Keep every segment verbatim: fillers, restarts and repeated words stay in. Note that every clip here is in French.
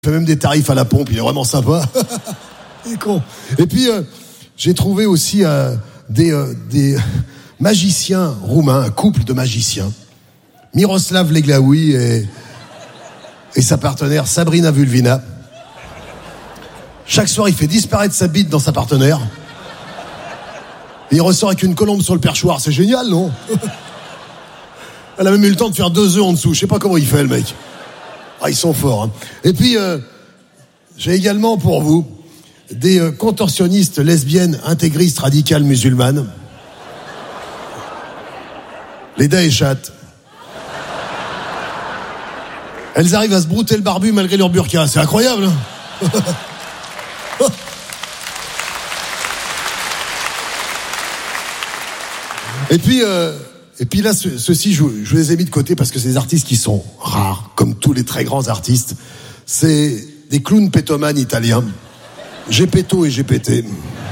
Il fait même des tarifs à la pompe, il est vraiment sympa. Il est con. Et puis, euh, j'ai trouvé aussi euh, des, euh, des magiciens roumains, un couple de magiciens. Miroslav Leglaoui et, et sa partenaire Sabrina Vulvina. Chaque soir, il fait disparaître sa bite dans sa partenaire. Et il ressort avec une colombe sur le perchoir. C'est génial, non? Elle a même eu le temps de faire deux œufs en dessous. Je sais pas comment il fait, le mec. Ah, ils sont forts. Hein. Et puis, euh, j'ai également pour vous des euh, contorsionnistes lesbiennes intégristes radicales musulmanes. Les Daeshat. Elles arrivent à se brouter le barbu malgré leur burqa. C'est incroyable. Hein. Et puis, euh, et puis là, ce, ceux-ci, je, je les ai mis de côté parce que c'est des artistes qui sont rares, comme tous les très grands artistes. C'est des clowns pétomanes italiens, Gepetto et G P T.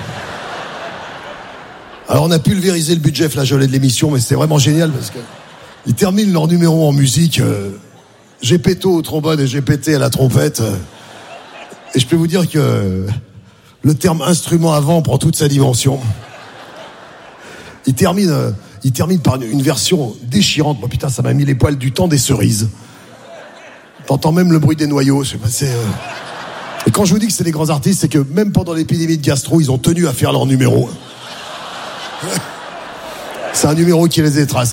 Alors on a pulvérisé le budget flageolet de l'émission, mais c'est vraiment génial parce que ils terminent leur numéro en musique, euh, Gepetto au trombone et G P T à la trompette. Euh, et je peux vous dire que euh, le terme instrument avant prend toute sa dimension. Il termine, euh, il termine par une, une version déchirante. Moi, putain, ça m'a mis les poils du temps des cerises. T'entends même le bruit des noyaux. Je sais pas, c'est, euh... Et quand je vous dis que c'est des grands artistes, c'est que même pendant l'épidémie de gastro, ils ont tenu à faire leur numéro. C'est un numéro qui les étrace.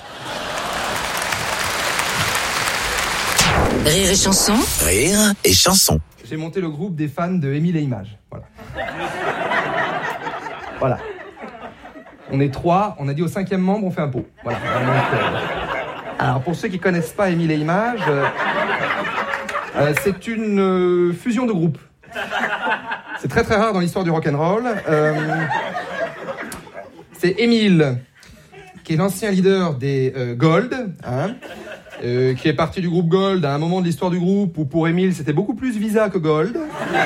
Rire et chanson. Rire et chanson. J'ai monté le groupe des fans de Émile et Images. Voilà. Voilà. On est trois, on a dit au cinquième membre, on fait un pot. Voilà. Alors pour ceux qui connaissent pas Émile et Images, euh, euh, c'est une euh, fusion de groupes. C'est très très rare dans l'histoire du rock'n'roll. Euh, c'est Émile, qui est l'ancien leader des euh, Gold, hein, euh, qui est parti du groupe Gold à un moment de l'histoire du groupe où pour Émile c'était beaucoup plus Visa que Gold.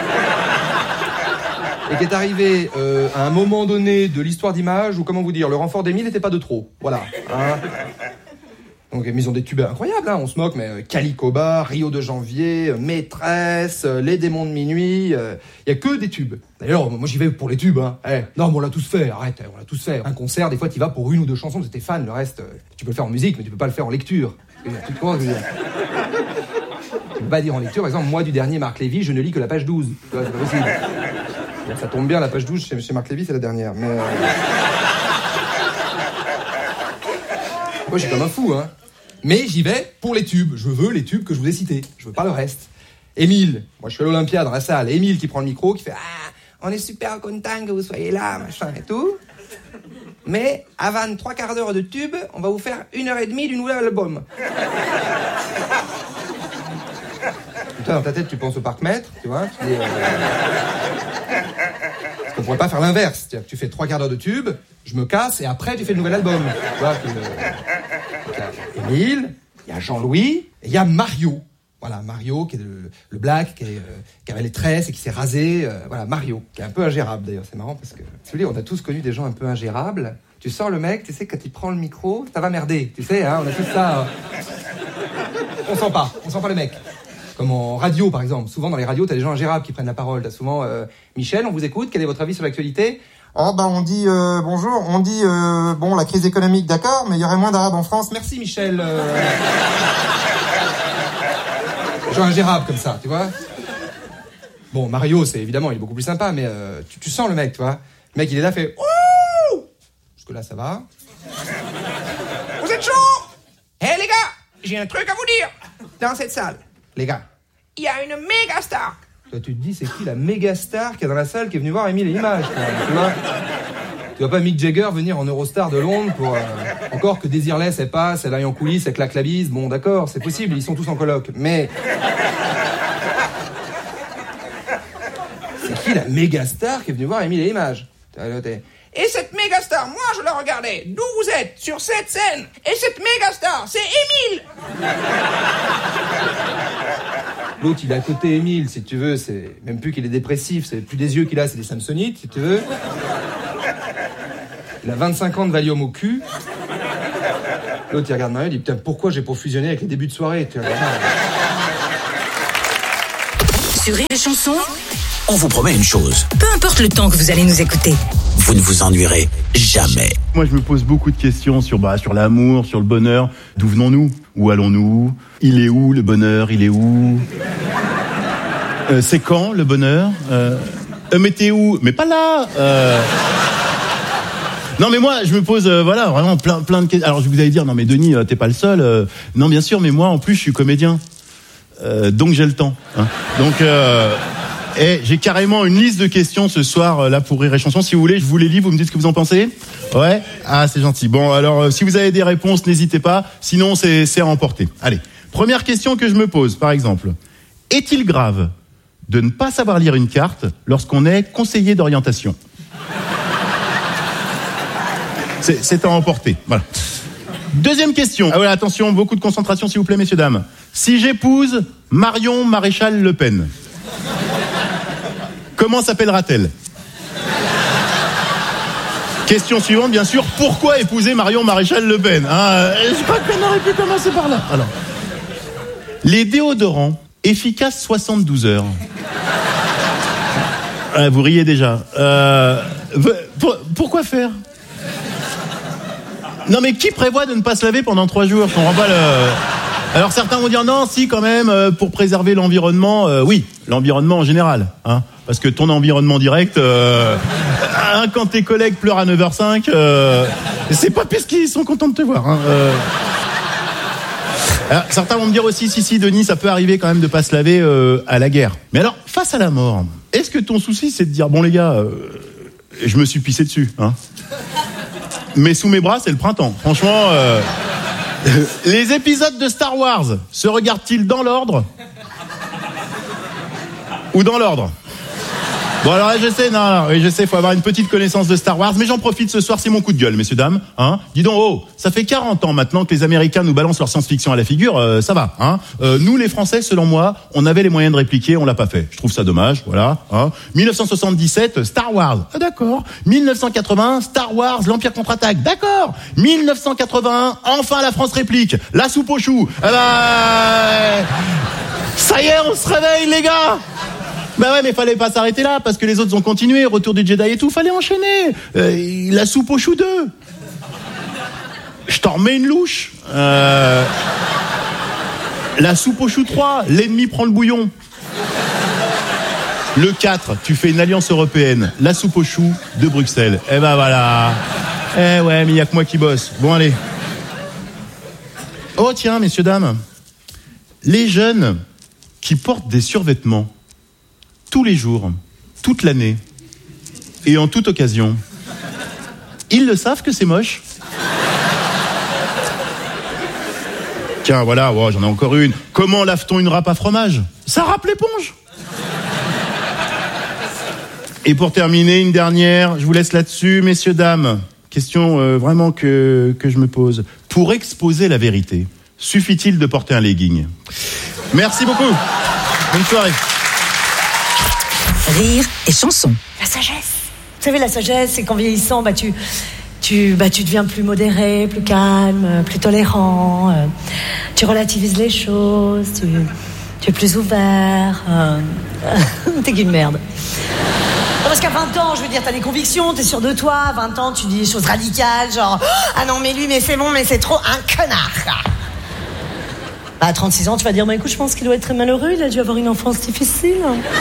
Et qui est arrivé euh, à un moment donné de l'histoire d'Image où, comment vous dire, le renfort d'Émile n'était pas de trop. Voilà. Hein. Donc, ils ont des tubes incroyables, hein, on se moque, mais euh, Calicoba, Rio de Janvier, euh, Maîtresse, euh, Les Démons de Minuit, il euh, y a que des tubes. D'ailleurs, moi j'y vais pour les tubes. Hein. Eh, non, mais on l'a tous fait, arrête, on l'a tous fait. Un concert, des fois, tu vas pour une ou deux chansons, c'était fan, le reste, euh, tu peux le faire en musique, mais tu peux pas le faire en lecture. Tu comprends ce que je veux dire ? Tu peux pas dire en lecture, par exemple, moi du dernier Marc Lévy, je ne lis que la page douze. Tu vois, c'est pas possible. Ça tombe bien, la page douze chez, chez Marc Lévy, c'est la dernière. Mais euh... moi, je suis comme un fou, hein. Mais j'y vais pour les tubes. Je veux les tubes que je vous ai cités. Je veux pas le reste. Émile, moi je suis à l'Olympia dans la salle. Émile qui prend le micro, qui fait ah, on est super content que vous soyez là, machin et tout. Mais avant trois quarts d'heure de tube, on va vous faire une heure et demie du nouvel album. Toi, dans ta tête, tu penses au parc-mètre, tu vois. Tu dis, euh... Parce qu'on pourrait pas faire l'inverse. C'est-à-dire que tu fais trois quarts d'heure de tube, je me casse et après tu fais le nouvel album. Tu vois, que le... Donc, il y a Émile, il y a Jean-Louis et il y a Mario. Voilà, Mario qui est le, le black, qui, est, euh, qui avait les tresses et qui s'est rasé. Euh, voilà, Mario, qui est un peu ingérable d'ailleurs. C'est marrant parce que, si vous voulez, on a tous connu des gens un peu ingérables. Tu sors le mec, tu sais, quand il prend le micro, ça va merder. Tu sais, hein, on a tous ça. Hein. On sent pas, on sent pas le mec. Comme en radio, par exemple. Souvent, dans les radios, t'as des gens ingérables qui prennent la parole. T'as souvent, euh, Michel, on vous écoute, quel est votre avis sur l'actualité ? Oh, bah, on dit, euh, bonjour, on dit, euh, bon, la crise économique, d'accord, mais il y aurait moins d'Arabes en France. Merci, Michel. Euh... des gens ingérables comme ça, tu vois. Bon, Mario, c'est évidemment, il est beaucoup plus sympa, mais euh, tu, tu sens le mec, tu vois. Le mec, il est là, fait, ouh! Jusque-là, ça va. Vous êtes chaud? Hé, hey, les gars, j'ai un truc à vous dire. Dans cette salle, les gars, il y a une méga star. Toi, tu te dis, c'est qui la méga star qui est dans la salle qui est venue voir Émile et Images, tu vois? Tu vois pas Mick Jagger venir en Eurostar de Londres pour... Euh, encore que Désirless, elle passe, elle aille en coulisses, elle claque la bise. Bon, d'accord, c'est possible, ils sont tous en coloc. Mais... c'est qui la méga star qui est venue voir Émile et Images? Et cette méga star, moi je la regardais d'où vous êtes, sur cette scène. Et cette méga star, c'est Émile. L'autre, il est à côté Émile, si tu veux, c'est même plus qu'il est dépressif, c'est plus des yeux qu'il a, c'est des Samsonites, si tu veux. Il a vingt-cinq ans de Valium au cul. L'autre, il regarde Mario, il dit putain, pourquoi j'ai pas fusionné avec les débuts de soirée, tu vois. Sur Rire et Chanson, On vous promet une chose, peu importe le temps que vous allez nous écouter. vous ne vous ennuierez jamais. Moi, je me pose beaucoup de questions sur, bah, sur l'amour, sur le bonheur. D'où venons-nous? Où allons-nous? Il est où le bonheur? Il est où? euh, C'est quand le bonheur? euh, euh, Mais t'es où? Mais pas là. euh... Non mais moi je me pose euh, voilà vraiment plein plein de questions. Alors vous allez dire non mais Denis euh, t'es pas le seul. Euh... Non bien sûr mais moi en plus je suis comédien. Euh, donc j'ai le temps. Hein. Donc euh... et j'ai carrément une liste de questions ce soir euh, là pour Rire et Chanson. Si vous voulez je vous les lis, vous me dites ce que vous en pensez. Ouais. Ah c'est gentil. Bon alors euh, si vous avez des réponses n'hésitez pas. Sinon c'est c'est à emporter. Allez. Première question que je me pose par exemple. Est-il grave de ne pas savoir lire une carte lorsqu'on est conseiller d'orientation? C'est, c'est à emporter. Voilà. Deuxième question. Ah ouais, attention, beaucoup de concentration s'il vous plaît, messieurs, dames. Si j'épouse Marion Maréchal Le Pen, comment s'appellera-t-elle? Question suivante, bien sûr. Pourquoi épouser Marion Maréchal Le Pen, hein? Je crois qu'on aurait pu commencer par là. Alors, les déodorants efficaces soixante-douze heures. Ah, vous riez déjà. Euh, pour, pourquoi faire? Non mais qui prévoit de ne pas se laver pendant trois jours? Je comprends pas le... Alors certains vont dire non, si quand même, euh, pour préserver l'environnement, euh, oui, l'environnement en général, hein, parce que ton environnement direct, euh, hein, quand tes collègues pleurent à neuf heures cinq, euh, c'est pas parce qu'ils sont contents de te voir. Hein, euh... Alors, certains vont me dire aussi, si si Denis, ça peut arriver quand même de pas se laver euh, à la guerre. Mais alors, face à la mort, est-ce que ton souci c'est de dire bon les gars, euh, je me suis pissé dessus, hein? Mais sous mes bras, c'est le printemps. Franchement, euh... les épisodes de Star Wars se regardent-ils dans l'ordre ou dans l'ordre? Bon alors là, je sais, non, non, oui, je sais, faut avoir une petite connaissance de Star Wars, mais j'en profite ce soir, c'est mon coup de gueule, messieurs, dames, hein. Dis donc, oh, ça fait quarante ans maintenant que les Américains nous balancent leur science-fiction à la figure, euh, ça va, hein. Euh, nous, les Français, selon moi, on avait les moyens de répliquer, on l'a pas fait. Je trouve ça dommage, voilà, hein. dix-neuf cent soixante-dix-sept, Star Wars, ah, d'accord. dix-neuf cent quatre-vingts, Star Wars, l'Empire contre-attaque, d'accord. dix-neuf cent quatre-vingt-un, enfin la France réplique, la soupe aux choux, eh ben, ça y est, on se réveille, les gars. Bah ouais, mais fallait pas s'arrêter là, parce que les autres ont continué, retour du Jedi et tout, fallait enchaîner. Euh, la soupe aux choux deux. Je t'en remets une louche. Euh, la soupe aux choux trois, l'ennemi prend le bouillon. Le quatre, tu fais une alliance européenne, la soupe aux choux de Bruxelles. Eh ben voilà. Eh ouais, mais il y a que moi qui bosse. Bon, allez. Oh tiens, messieurs, dames. Les jeunes qui portent des survêtements tous les jours, toute l'année, et en toute occasion, ils le savent que c'est moche. Tiens, voilà, oh, j'en ai encore une. Comment lave-t-on une râpe à fromage? Ça râpe l'éponge. Et pour terminer, une dernière, je vous laisse là-dessus, messieurs, dames. Question euh, vraiment que, que je me pose. Pour exposer la vérité, suffit-il de porter un legging? Merci beaucoup. Bonne soirée. Rire et Chanson. La sagesse. Vous savez, la sagesse, c'est qu'en vieillissant, bah, tu, tu, bah, tu deviens plus modéré, plus calme, plus tolérant. Euh, tu relativises les choses, tu, tu es plus ouvert. Euh, t'es qu'une merde. Non, parce qu'à vingt ans, je veux dire, t'as des convictions, t'es sûr de toi. À vingt ans, tu dis des choses radicales, genre « Ah non, mais lui, mais c'est bon, mais c'est trop un connard !» Bah, à trente-six ans, tu vas dire, bah écoute, je pense qu'il doit être très malheureux, il a dû avoir une enfance difficile.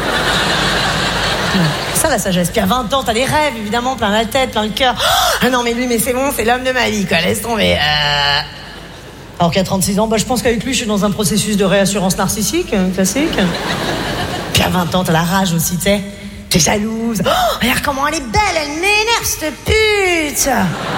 C'est ça la sagesse. Puis à vingt ans, t'as des rêves, évidemment, plein la tête, plein le cœur. Ah non, mais lui, mais c'est bon, c'est l'homme de ma vie, quoi, laisse tomber. Euh... Alors qu'à trente-six ans, bah je pense qu'avec lui, je suis dans un processus de réassurance narcissique, classique. Puis à vingt ans, t'as la rage aussi, tu sais. T'es jalouse. Oh, regarde comment elle est belle, elle m'énerve, cette pute.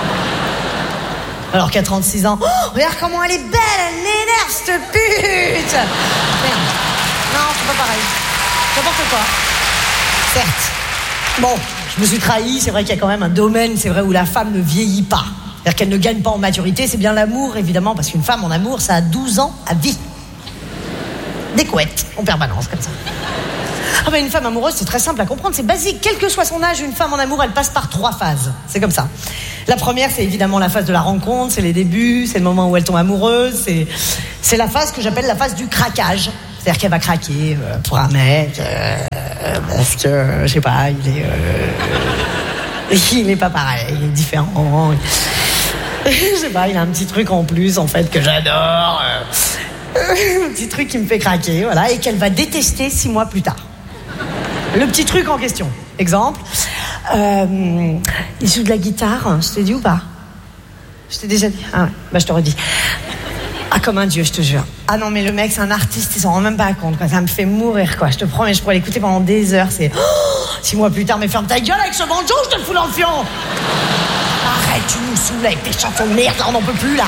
Alors qu'à trente-six ans, oh, regarde comment elle est belle, elle m'énerve, cette pute. Merde. Non, c'est pas pareil. N'importe quoi. Certes. Bon, je me suis trahi, c'est vrai qu'il y a quand même un domaine, c'est vrai, où la femme ne vieillit pas. C'est-à-dire qu'elle ne gagne pas en maturité, c'est bien l'amour, évidemment, parce qu'une femme en amour, ça a douze ans à vie. Des couettes, en permanence, comme ça. Ah ben une femme amoureuse, c'est très simple à comprendre, c'est basique. Quel que soit son âge, une femme en amour, elle passe par trois phases. C'est comme ça. La première, c'est évidemment la phase de la rencontre, c'est les débuts, c'est le moment où elle tombe amoureuse, c'est, c'est la phase que j'appelle la phase du craquage. C'est-à-dire qu'elle va craquer euh, pour un mec, euh, parce que, euh, je sais pas, il est... Euh, il est pas pareil, il est différent. Je sais pas, il a un petit truc en plus, en fait, que j'adore. Euh, un petit truc qui me fait craquer, voilà, et qu'elle va détester six mois plus tard. Le petit truc en question. Exemple, euh, il joue de la guitare, je t'ai dit ou pas? Je t'ai déjà dit? Ah ouais, bah je te redis. Ah, comme un dieu, je te jure. Ah non, mais le mec, c'est un artiste, il s'en rend même pas compte, quoi. Ça me fait mourir, quoi. Je te promets, je pourrais l'écouter pendant des heures. C'est... Oh, six mois plus tard, mais ferme ta gueule avec ce banjo, je te le fous dans le fion. Arrête, tu nous saoules avec tes chansons de merde, là, on n'en peut plus, là.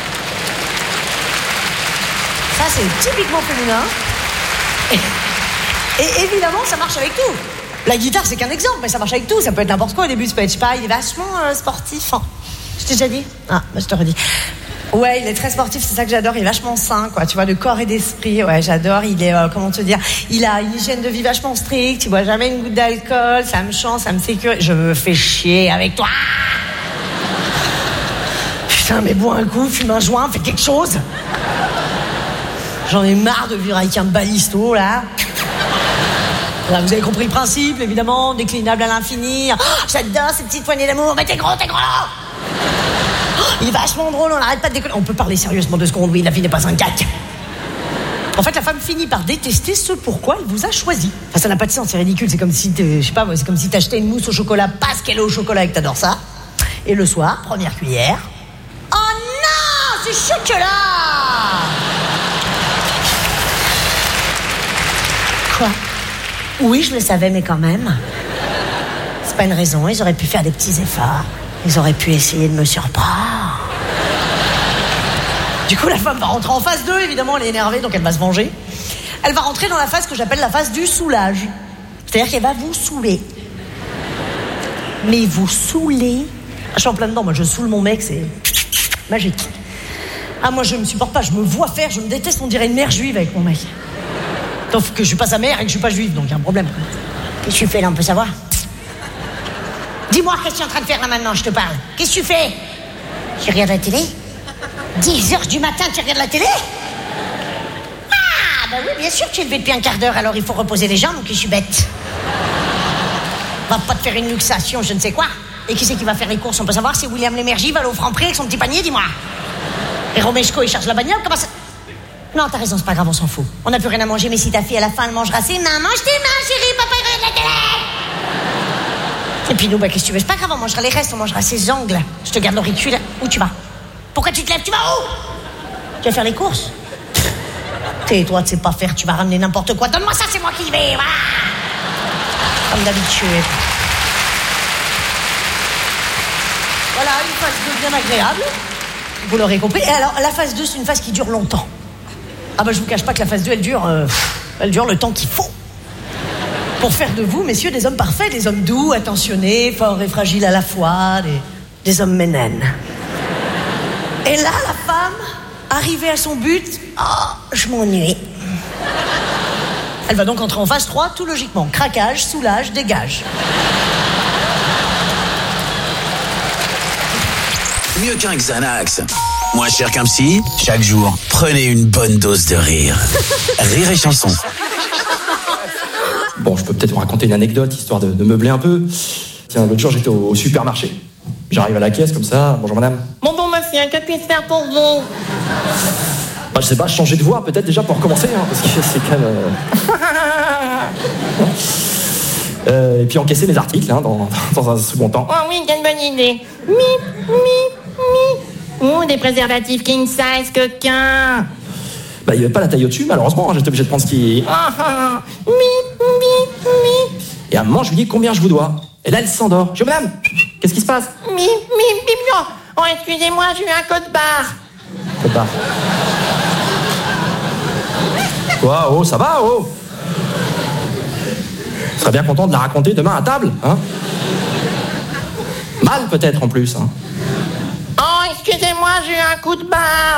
Ça, c'est typiquement féminin. Et, et évidemment, ça marche avec tout. La guitare, c'est qu'un exemple, mais ça marche avec tout. Ça peut être n'importe quoi au début, ça peut être, je sais pas, il est vachement euh, sportif. Hein. Je t'ai déjà dit? Ah, bah, je te redis. Ouais, il est très sportif, c'est ça que j'adore. Il est vachement sain, quoi. Tu vois, de corps et d'esprit. Ouais, j'adore. Il est, euh, comment te dire, il a une hygiène de vie vachement stricte. Tu bois jamais une goutte d'alcool. Ça me change, ça me sécurise. Je me fais chier avec toi. Putain, mais bois un coup, fume un joint, fais quelque chose. J'en ai marre de vivre avec un balisto, là. Là, vous avez compris le principe, évidemment, déclinable à l'infini. Oh, j'adore cette petite poignée d'amour. Mais t'es gros, t'es gros. Il est vachement drôle, on n'arrête pas de déconner. On peut parler sérieusement deux secondes, oui, la vie n'est pas un gag. En fait, la femme finit par détester ce pourquoi elle vous a choisi. Enfin, ça n'a pas de sens, c'est ridicule. C'est comme si, je sais pas, c'est comme si t'achetais une mousse au chocolat parce qu'elle est au chocolat et que t'adores ça. Et le soir, première cuillère. Oh non, c'est chocolat. Quoi? Oui, je le savais, mais quand même. C'est pas une raison, ils auraient pu faire des petits efforts. Ils auraient pu essayer de me surprendre. Du coup, la femme va rentrer en phase deux, évidemment, elle est énervée, donc elle va se venger. Elle va rentrer dans la phase que j'appelle la phase du soulage. C'est-à-dire qu'elle va vous saouler. Mais vous saouler... Je suis en plein dedans, moi, je saoule mon mec, c'est magique. Ah, moi, je me supporte pas, je me vois faire, je me déteste, on dirait une mère juive avec mon mec. Sauf que je suis pas sa mère et que je suis pas juive, donc il y a un problème. Qu'est-ce que tu fais là, on peut savoir? Dis-moi, qu'est-ce que tu es en train de faire là maintenant, je te parle? Qu'est-ce que tu fais? Tu regardes la télé? dix heures du matin, tu regardes la télé? Ah, bah oui, bien sûr, tu es levé depuis un quart d'heure, alors il faut reposer les jambes, donc je suis bête. Va pas te faire une luxation, je ne sais quoi. Et qui c'est qui va faire les courses? On peut savoir, c'est William Lémergie, va aller au Franprix avec son petit panier, dis-moi. Et Romeshko, il charge la bagnole, comment ça... Non, t'as raison, c'est pas grave, on s'en fout. On n'a plus rien à manger, mais si ta fille, à la fin, elle mangera ses mains, mange tes mains, chérie, papa, il regarde la télé. Et puis nous, bah, qu'est-ce que tu veux? C'est pas grave, on mangera les restes, on mangera ses ongles. Je te garde l'auricule. Où tu vas? Pourquoi tu te lèves? Tu vas où? Tu vas faire les courses? Tais-toi, tu sais pas faire, tu vas ramener n'importe quoi. Donne-moi ça, c'est moi qui y vais. Voilà. Comme d'habitude. Voilà, une phase deux bien agréable. Vous l'aurez compris. Et alors, la phase deux, c'est une phase qui dure longtemps. Ah bah, je vous cache pas que la phase deux, elle dure, euh, elle dure le temps qu'il faut. Pour faire de vous, messieurs, des hommes parfaits, des hommes doux, attentionnés, forts et fragiles à la fois, des, des hommes ménènes. Et là, la femme, arrivée à son but, oh, je m'ennuie. Elle va donc entrer en phase trois, tout logiquement. Craquage, soulage, dégage. Mieux qu'un Xanax. Moins cher qu'un psy, chaque jour, prenez une bonne dose de rire. Rire et chanson. Bon, je peux peut-être vous raconter une anecdote, histoire de, de meubler un peu. Tiens, l'autre jour, j'étais au, au supermarché. J'arrive à la caisse, comme ça. Bonjour, madame. Bonjour, monsieur, que puis-je faire pour vous? Bah, je sais pas, changer de voix, peut-être déjà pour commencer, hein, parce que c'est quand même... Euh... euh, et puis encaisser les articles, hein, dans, dans un second temps. Oh oui, quelle bonne idée. Mi, mi, mi. Oh, des préservatifs king size, coquin. Bah, il n'y avait pas la taille au-dessus, malheureusement, hein, j'étais obligé de prendre ce qui... Ah, ah, mi, mi, mi. Et à un moment, je lui dis combien je vous dois. Et là, elle s'endort. Je dis, madame, qu'est-ce qui se passe? Mi, mi, mi, mi. Oh, excusez-moi, j'ai eu un code barre. Code barre. Quoi, oh, ça va, oh? Je serais bien content de la raconter demain à table, hein? Mal, peut-être, en plus, hein. Oh, excusez-moi, j'ai eu un coup de barre.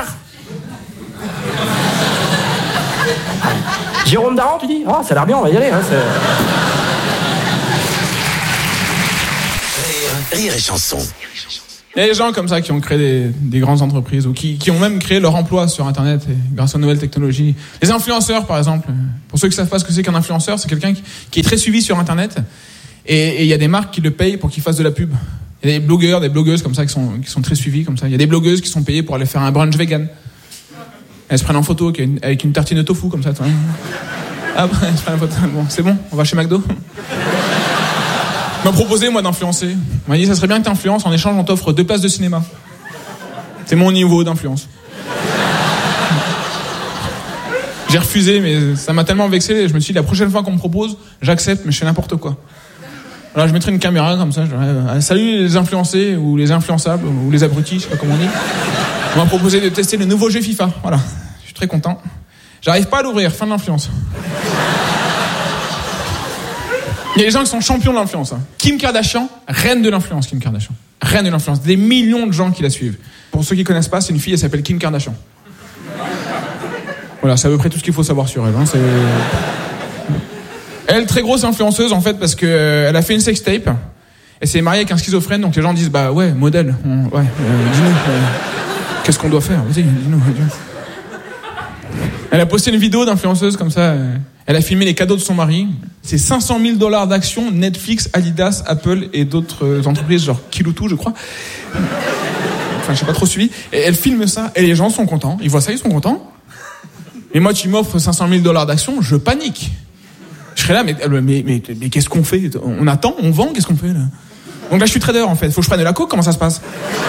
Jérôme Daran, tu dis? Ah, oh, ça a l'air bien, on va y aller, hein, c'est... Rire, rire et chanson. Il y a des gens comme ça qui ont créé des, des grandes entreprises ou qui, qui ont même créé leur emploi sur Internet et grâce aux nouvelles technologies. Les influenceurs, par exemple. Pour ceux qui ne savent pas ce que c'est qu'un influenceur, c'est quelqu'un qui, qui est très suivi sur Internet et il y a des marques qui le payent pour qu'il fasse de la pub. Il y a des blogueurs, des blogueuses comme ça qui sont, qui sont très suivis comme ça. Il y a des blogueuses qui sont payées pour aller faire un brunch vegan. Elles se prennent en photo avec une, avec une tartine de tofu comme ça. Ah, elles se prennent en photo. Bon, c'est bon, on va chez McDo. On m'a proposé, moi, d'influencer. On m'a dit, ça serait bien que t'influences. En échange, on t'offre deux places de cinéma. C'est mon niveau d'influence. J'ai refusé, mais ça m'a tellement vexé. Je me suis dit, la prochaine fois qu'on me propose, j'accepte, mais je fais n'importe quoi. Alors, je mettrai une caméra comme ça. Je dirais, salut les influencés, ou les influençables, ou les abrutis, je sais pas comment on dit. On m'a proposé de tester le nouveau jeu FIFA. Voilà. Je suis très content. J'arrive pas à l'ouvrir. Fin de l'influence. Il y a des gens qui sont champions de l'influence. Hein. Kim Kardashian, reine de l'influence, Kim Kardashian. Reine de l'influence. Des millions de gens qui la suivent. Pour ceux qui connaissent pas, c'est une fille, elle s'appelle Kim Kardashian. Voilà, c'est à peu près tout ce qu'il faut savoir sur elle. Hein. C'est... Elle, très grosse influenceuse, en fait, parce que euh, elle a fait une sextape. Elle s'est mariée avec un schizophrène, donc les gens disent, bah ouais, modèle. On... Ouais, euh, dis-nous, euh, qu'est-ce qu'on doit faire? Vas-y, dis-nous. dis-nous. Elle a posté une vidéo d'influenceuse comme ça. Euh... Elle a filmé les cadeaux de son mari. C'est cinq cent mille dollars d'actions, Netflix, Adidas, Apple et d'autres entreprises, genre Kiloutou, je crois. Enfin, je sais pas trop suivi. Et elle filme ça, et les gens sont contents. Ils voient ça, ils sont contents. Et moi, tu m'offres cinq cent mille dollars d'actions, je panique. Je serais là, mais, mais, mais, mais, mais qu'est-ce qu'on fait? On attend, on vend, qu'est-ce qu'on fait là? Donc là, je suis trader, en fait. Faut que je prenne de la coke, comment ça se passe?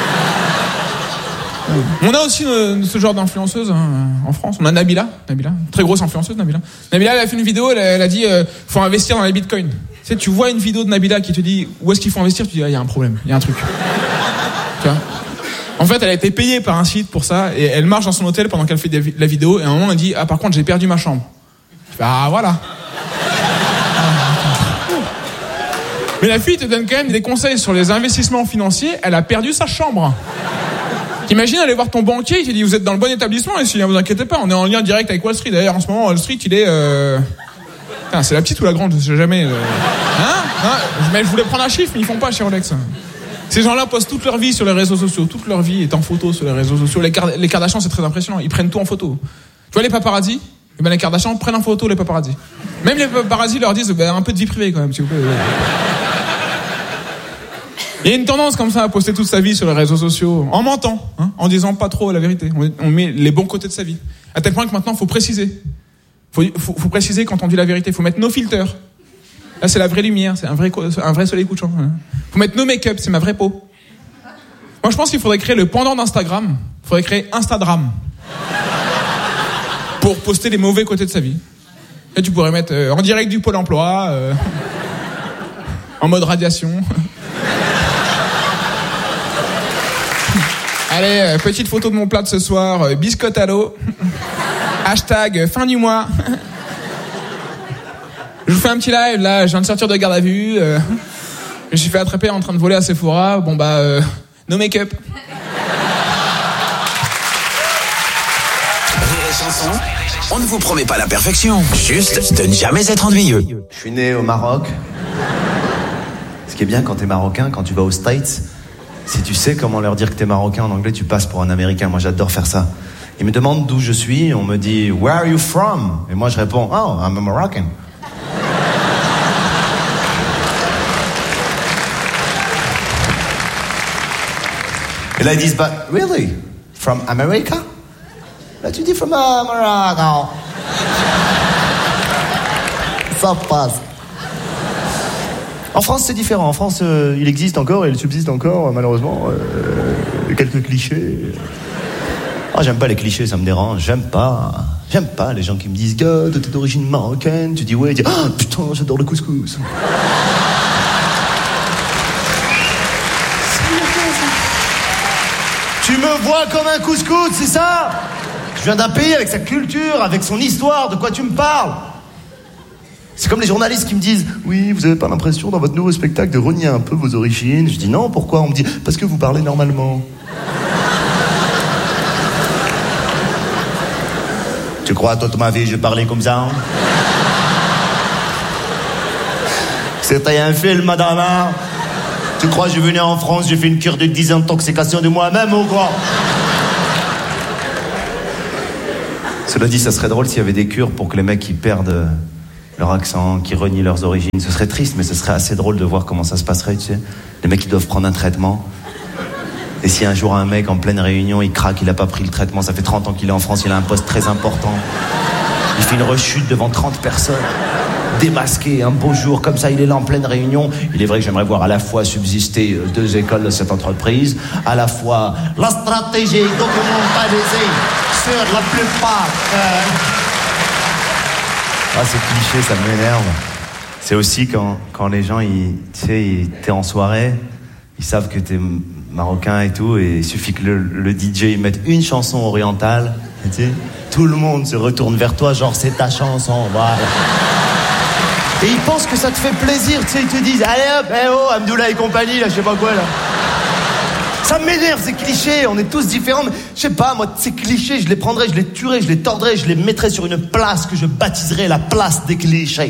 On a aussi euh, ce genre d'influenceuse hein, en France. On a Nabila, Nabila, très grosse influenceuse, Nabila. Nabila, elle a fait une vidéo, elle a, elle a dit euh, faut investir dans les bitcoins. Tu sais, tu vois une vidéo de Nabila qui te dit où est-ce qu'il faut investir, tu dis il ah, y a un problème, il y a un truc. Tu vois? En fait, elle a été payée par un site pour ça et elle marche dans son hôtel pendant qu'elle fait des, la vidéo et à un moment elle dit ah par contre j'ai perdu ma chambre. Je fais ah voilà. Mais la fille te donne quand même des conseils sur les investissements financiers. Elle a perdu sa chambre. T'imagines aller voir ton banquier, il te dit vous êtes dans le bon établissement et si ne vous inquiétez pas, on est en lien direct avec Wall Street. D'ailleurs en ce moment Wall Street il est euh... Putain, c'est la petite ou la grande, je sais jamais. Euh... Hein, hein mais je voulais prendre un chiffre mais ils font pas chez Rolex. Ces gens-là postent toute leur vie sur les réseaux sociaux, toute leur vie est en photo sur les réseaux sociaux. Les, Card- les Kardashians c'est très impressionnant, ils prennent tout en photo. Tu vois les paparazzis, eh ben les Kardashians prennent en photo les paparazzis. Même les paparazzis leur disent ben, un peu de vie privée quand même s'il vous plaît. Il y a une tendance comme ça à poster toute sa vie sur les réseaux sociaux, en mentant, hein, en disant pas trop la vérité. On, on met les bons côtés de sa vie. À tel point que maintenant, il faut préciser. Il faut, faut, faut préciser quand on dit la vérité. Il faut mettre nos filters. Là, c'est la vraie lumière, c'est un vrai, un vrai soleil couchant. Il hein. faut mettre nos make-up, c'est ma vraie peau. Moi, je pense qu'il faudrait créer le pendant d'Instagram. Il faudrait créer Instagram. Pour poster les mauvais côtés de sa vie. Et tu pourrais mettre euh, en direct du Pôle emploi, euh, en mode radiation. Allez, euh, petite photo de mon plat de ce soir, euh, biscotte à l'eau. Hashtag euh, fin du mois. Je vous fais un petit live, là, je viens de sortir de garde à vue. Euh, je me suis fait attraper en train de voler à Sephora. Bon bah, euh, no make-up. Rire et chanson, on ne vous promet pas la perfection, juste de ne jamais être ennuyeux. Je suis né au Maroc. Ce qui est bien quand t'es marocain, quand tu vas aux States, si tu sais comment leur dire que t'es marocain en anglais, tu passes pour un américain. Moi, j'adore faire ça. Ils me demandent d'où je suis, on me dit « Where are you from ?» Et moi, je réponds « Oh, I'm a Moroccan. » Et là, ils disent « But really? From America ?» Là, tu dis « From uh, Morocco. » Ça passe. En France, c'est différent. En France, euh, il existe encore et il subsiste encore, malheureusement, euh, quelques clichés. Ah, oh, j'aime pas les clichés, ça me dérange. J'aime pas. J'aime pas les gens qui me disent « God, t'es d'origine marocaine ?» Tu dis « Ouais », tu dis « Ah, putain, j'adore le couscous. » Tu me vois comme un couscous, c'est ça? Je viens d'un pays avec sa culture, avec son histoire, de quoi tu me parles? C'est comme les journalistes qui me disent « Oui, vous avez pas l'impression dans votre nouveau spectacle de renier un peu vos origines ?» Je dis « Non, pourquoi ?» On me dit « Parce que vous parlez normalement. » Tu crois toute ma vie je parlais comme ça? C'était un film, madame. Tu crois que je venais en France, j'ai fait une cure de désintoxication de moi-même ou quoi? Cela dit, ça serait drôle s'il y avait des cures pour que les mecs qui perdent leur accent, qui renient leurs origines. Ce serait triste, mais ce serait assez drôle de voir comment ça se passerait, tu sais. Les mecs qui doivent prendre un traitement. Et si un jour un mec en pleine réunion, il craque, il a pas pris le traitement, ça fait trente ans qu'il est en France, il a un poste très important. Il fait une rechute devant trente personnes, démasqué, un beau jour, comme ça, il est là en pleine réunion. Il est vrai que j'aimerais voir à la fois subsister deux écoles de cette entreprise, à la fois la stratégie documentalisée sur la plupart... Euh... Ah, c'est cliché, ça m'énerve. C'est aussi quand, quand les gens, ils, tu sais, ils, t'es en soirée, ils savent que t'es marocain et tout, et il suffit que le, le D J il mette une chanson orientale, tu sais, tout le monde se retourne vers toi, genre c'est ta chanson, voilà. Et ils pensent que ça te fait plaisir, tu sais, ils te disent, allez hop, eh oh, Amdoula et compagnie, là, je sais pas quoi, là. Ça m'énerve, ces clichés, on est tous différents, mais je sais pas, moi, ces clichés, je les prendrais, je les tuerais, je les tordrais, je les mettrais sur une place que je baptiserais la place des clichés.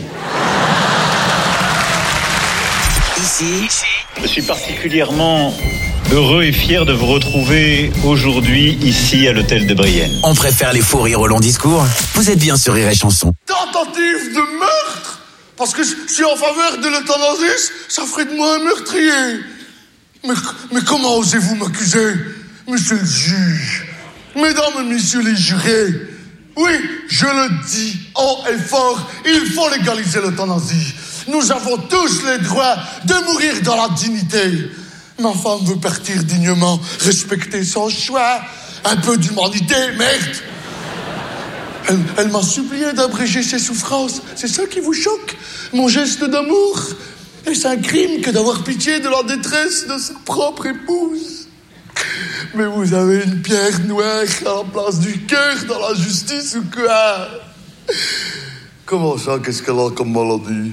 Ici, je suis particulièrement heureux et fier de vous retrouver aujourd'hui ici à l'hôtel de Brienne. On préfère les faux rires au long discours. Vous êtes bien sur Rire et Chanson. Tentative de meurtre? Parce que je suis en faveur de l'euthanasie, ça ferait de moi un meurtrier. Mais, mais comment osez-vous m'accuser, monsieur le juge? Mesdames et messieurs les jurés, oui, je le dis haut et fort, il faut légaliser l'euthanasie. Nous avons tous le droit de mourir dans la dignité. Ma femme veut partir dignement, respecter son choix. Un peu d'humanité, merde. Elle, elle m'a supplié d'abréger ses souffrances. C'est ça qui vous choque? Mon geste d'amour? Est-ce un crime que d'avoir pitié de la détresse de sa propre épouse? Mais vous avez une pierre noire à la place du cœur dans la justice ou quoi? Comment ça, qu'est-ce qu'elle a comme maladie?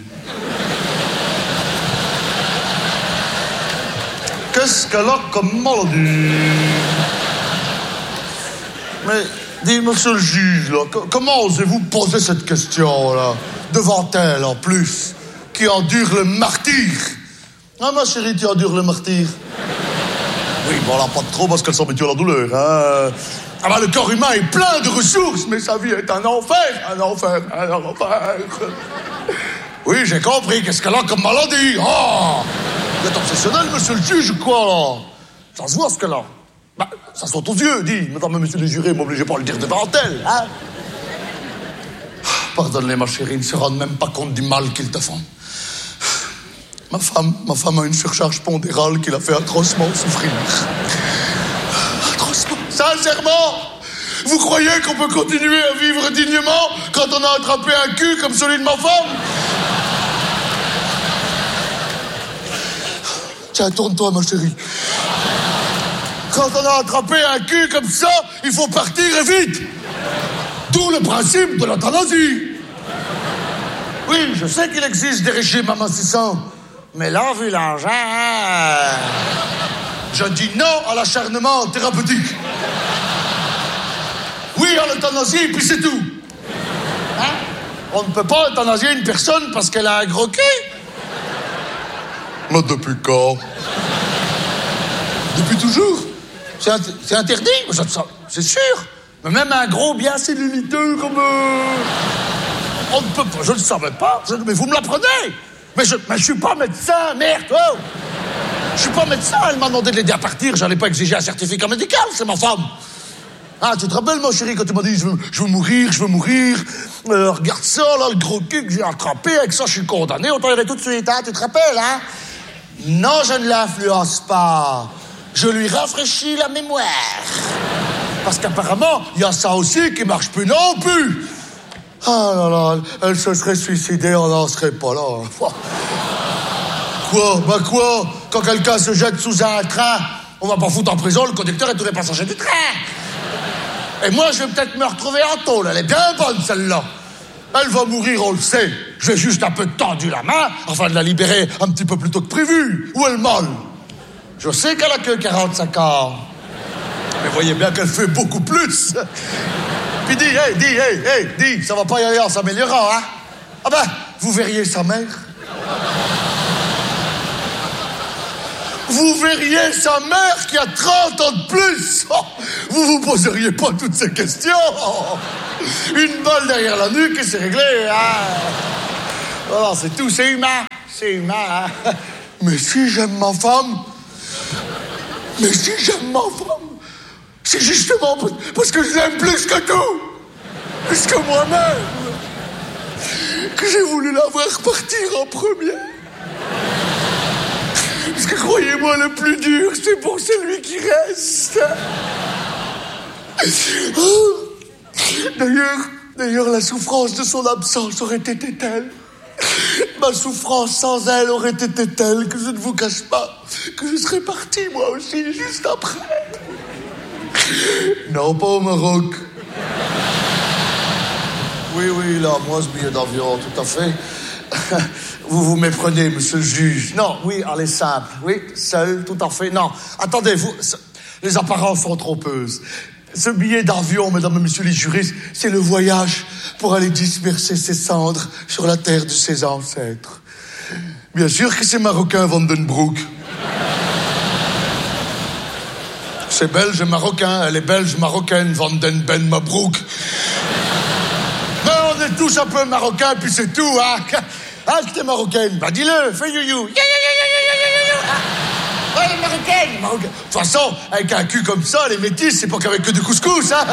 Qu'est-ce qu'elle a comme maladie? Mais, dis, monsieur le juge, là, comment osez-vous poser cette question-là? Devant elle, en plus, qui endure le martyre. Ah, ma chérie, tu endures le martyre? Oui, bon, là, pas trop, parce qu'elle s'habitue à la douleur, hein. Ah ben, le corps humain est plein de ressources, mais sa vie est un enfer, un enfer, un enfer. Oui, j'ai compris, qu'est-ce qu'elle a comme maladie? Oh! Vous êtes obsessionnel, monsieur le juge, ou quoi, là? Ça se voit, ce qu'elle a. Bah, ça saute aux yeux, dis. Mesdames et messieurs les jurés, m'obligez pas à le dire devant elle, hein? Pardonne-les, ma chérie, ils ne se rendent même pas compte du mal qu'ils te font. Ma femme, ma femme a une surcharge pondérale qui l'a fait atrocement souffrir. Atrocement. Sincèrement, vous croyez qu'on peut continuer à vivre dignement quand on a attrapé un cul comme celui de ma femme? Tiens, tourne-toi, ma chérie. Quand on a attrapé un cul comme ça, il faut partir et vite. D'où le principe de l'euthanasie. Oui, je sais qu'il existe des régimes amincissants, mais là, vu l'engin, je dis non à l'acharnement thérapeutique. Oui à l'euthanasie, puis c'est tout. Hein? On ne peut pas euthanasier une personne parce qu'elle a un gros cul. Mais depuis quand? Depuis toujours? C'est, int- c'est interdit? C'est sûr. Mais même un gros bien celluliteux comme... Euh... On ne peut pas, je ne le savais pas. Je... Mais vous me l'apprenez. Mais je mais je suis pas médecin, merde. Oh. Je suis pas médecin, elle m'a demandé de l'aider à partir. J'allais pas exiger un certificat médical, c'est ma femme. Ah, tu te rappelles, ma chérie, quand tu m'as dit je veux, je veux mourir, je veux mourir. Euh, regarde ça, là, le gros cul que j'ai attrapé. Avec ça, je suis condamné. On t'enlèverait tout de suite, hein. Tu te rappelles, hein? Non, je ne l'influence pas. Je lui rafraîchis la mémoire. Parce qu'apparemment, il y a ça aussi qui marche plus non plus. Ah là là, elle se serait suicidée, on n'en serait pas là. Quoi? Bah quoi? Quand quelqu'un se jette sous un train, on va pas foutre en prison le conducteur et tous les passagers du train. Et moi, je vais peut-être me retrouver en tôle. Elle est bien bonne, celle-là. Elle va mourir, on le sait. Je vais juste un peu tendu la main afin de la libérer un petit peu plus tôt que prévu. Où elle molle? Je sais qu'elle a que quarante-cinq ans. Mais voyez bien qu'elle fait beaucoup plus. Puis dis, hey, dis, hey, hey, dis, ça va pas y aller en s'améliorant, hein? Ah ben, vous verriez sa mère. vous verriez sa mère qui a trente ans de plus. Oh, vous vous poseriez pas toutes ces questions. Oh, une balle derrière la nuque et c'est réglé. Hein. Oh, c'est tout, c'est humain. C'est humain. Hein. Mais si j'aime ma femme, mais si j'aime ma femme, c'est justement parce que je l'aime plus que tout, plus que moi-même, que j'ai voulu la voir partir en premier. Parce que croyez-moi, le plus dur, c'est pour celui qui reste. D'ailleurs, d'ailleurs, la souffrance de son absence aurait été telle. Ma souffrance sans elle aurait été telle que je ne vous cache pas que je serais parti moi aussi juste après. Non, pas au Maroc. Oui, oui, là, moi, ce billet d'avion, tout à fait. Vous vous méprenez, monsieur le juge. Non, oui, allez, simple. Oui, seul, tout à fait. Non, attendez, vous... Les apparences sont trompeuses. Ce billet d'avion, mesdames et messieurs les jurys, c'est le voyage pour aller disperser ses cendres sur la terre de ses ancêtres. Bien sûr que c'est marocain, Vandenbroek. C'est belge et marocain. Elle est belge, marocaine, Vanden Mabroek. Non, on est tous un peu marocains, puis c'est tout, hein. Ah, que t'es marocaine. Bah, dis-le, fais you-you. Ah, elle est marocaine, marocaine. De toute façon, avec un cul comme ça, les métis, c'est pas qu'avec que du couscous, hein.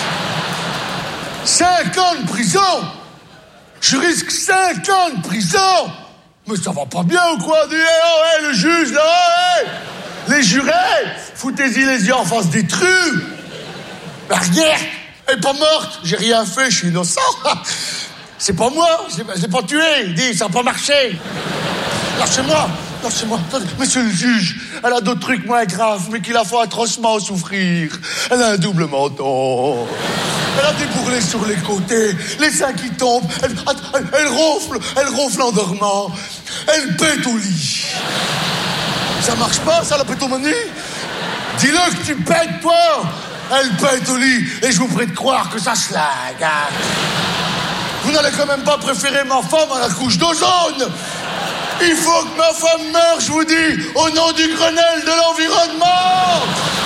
Cinq ans de prison. Je risque cinq ans de prison. Mais ça va pas bien ou quoi? Dis, oh, hey, le juge, là, hey. Les jurés, foutez-y les yeux en face des trus. La regarde, elle est pas morte. J'ai rien fait, je suis innocent. C'est pas moi, je l'ai, je l'ai pas tué. Dis, ça a pas marché. Lâchez-moi, lâchez-moi. Monsieur le juge, elle a d'autres trucs moins graves, mais qui la font atrocement souffrir. Elle a un double menton. Elle a des bourrelets sur les côtés, les seins qui tombent. Elle, elle, elle ronfle, elle ronfle en dormant. Elle pète au lit. Ça marche pas, ça, la pétomanie? Dis-le que tu pètes, toi. Elle pète au lit, et je vous prie de croire que ça se lag. Vous n'allez quand même pas préférer ma femme à la couche d'ozone. Il faut que ma femme meure, je vous dis, au nom du Grenelle de l'environnement.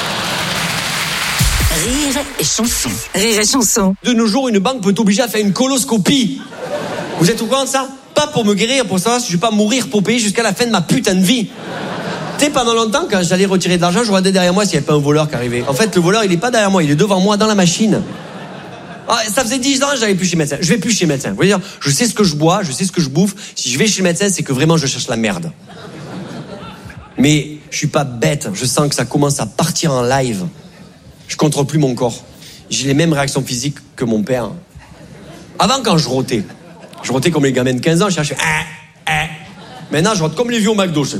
Rire et chanson. Rire et chanson. De nos jours, une banque peut t'obliger à faire une coloscopie. Vous êtes au courant de ça? Pas pour me guérir, pour savoir si je vais pas mourir pour payer jusqu'à la fin de ma putain de vie. Tu sais, pendant longtemps, quand j'allais retirer de l'argent, je regardais derrière moi s'il n'y avait pas un voleur qui arrivait. En fait, le voleur, il est pas derrière moi, il est devant moi dans la machine. Ah, ça faisait dix ans que j'allais plus chez le médecin. Je vais plus chez le médecin. Vous voyez dire, je sais ce que je bois, je sais ce que je bouffe. Si je vais chez le médecin, c'est que vraiment je cherche la merde. Mais je suis pas bête. Je sens que ça commence à partir en live. Je contrôle plus mon corps. J'ai les mêmes réactions physiques que mon père. Avant, quand je rotais, je rotais comme les gamins de quinze ans. Je cherchais. Ah, ah. Maintenant, je rote comme les vieux au McDo. Je fais.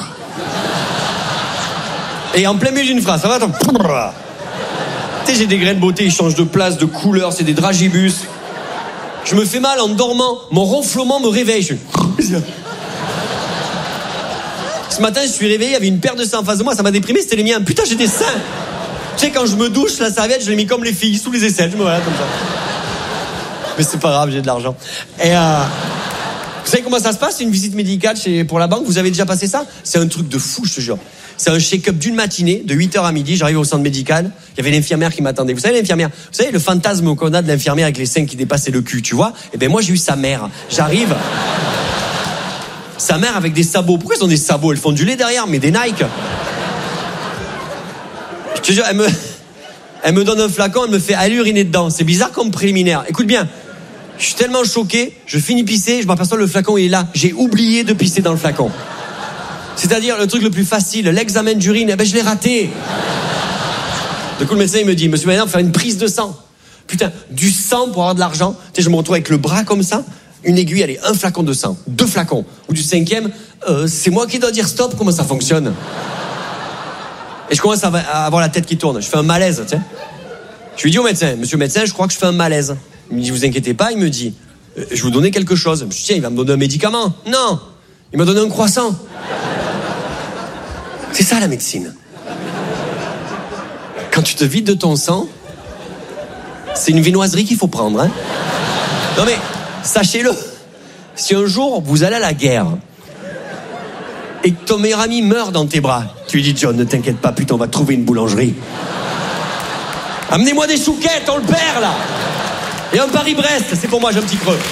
Et en plein milieu d'une phrase, ça va, attends. Tu sais, j'ai des grains de beauté, ils changent de place, de couleur, c'est des dragibus. Je me fais mal en dormant. Mon ronflement me réveille. Je... Ce matin, je suis réveillé, il y avait une paire de seins en face de moi, ça m'a déprimé, c'était les miens. Putain, j'ai des seins. Tu sais, quand je me douche, la serviette, je l'ai mis comme les filles, sous les aisselles. Je me voilà comme ça. Mais c'est pas grave, j'ai de l'argent. Et euh... vous savez comment ça se passe, une visite médicale chez... pour la banque? Vous avez déjà passé ça? C'est un truc de fou, je te jure. C'est un check-up d'une matinée, de huit heures à midi, j'arrive au centre médical, il y avait l'infirmière qui m'attendait. Vous savez, l'infirmière, vous savez, le fantasme qu'on a de l'infirmière avec les seins qui dépassaient le cul, tu vois? Eh ben moi, j'ai eu sa mère. J'arrive, sa mère avec des sabots. Pourquoi ils ont des sabots? Elles font du lait derrière, mais des Nike. Je te jure, elle me, elle me donne un flacon, elle me fait aller uriner dedans. C'est bizarre comme préliminaire. Écoute bien, je suis tellement choqué, je finis pisser, je m'aperçois le flacon il est là. J'ai oublié de pisser dans le flacon. C'est-à-dire le truc le plus facile, l'examen d'urine, eh ben je l'ai raté. Du coup le médecin il me dit, monsieur, maintenant faire une prise de sang. Putain, du sang pour avoir de l'argent. Tu sais, je me retrouve avec le bras comme ça, une aiguille, allez, un flacon de sang, deux flacons. Ou du cinquième, euh, c'est moi qui dois dire stop, comment ça fonctionne? Et je commence à avoir la tête qui tourne, je fais un malaise, tu sais. Je lui dis au médecin, monsieur le médecin, je crois que je fais un malaise. Il me dit, vous inquiétez pas, il me dit, euh, je vais vous donner quelque chose. Je me dis, tiens, il va me donner un médicament. Non, il m'a donné un croissant. C'est ça la médecine. Quand tu te vides de ton sang, c'est une viennoiserie qu'il faut prendre. Hein. Non mais, sachez-le, si un jour vous allez à la guerre et que ton meilleur ami meurt dans tes bras. Tu lui dis, John, ne t'inquiète pas, putain, on va trouver une boulangerie. Amenez-moi des chouquettes, on le perd, là. Et un Paris-Brest, c'est pour moi, j'ai un petit creux.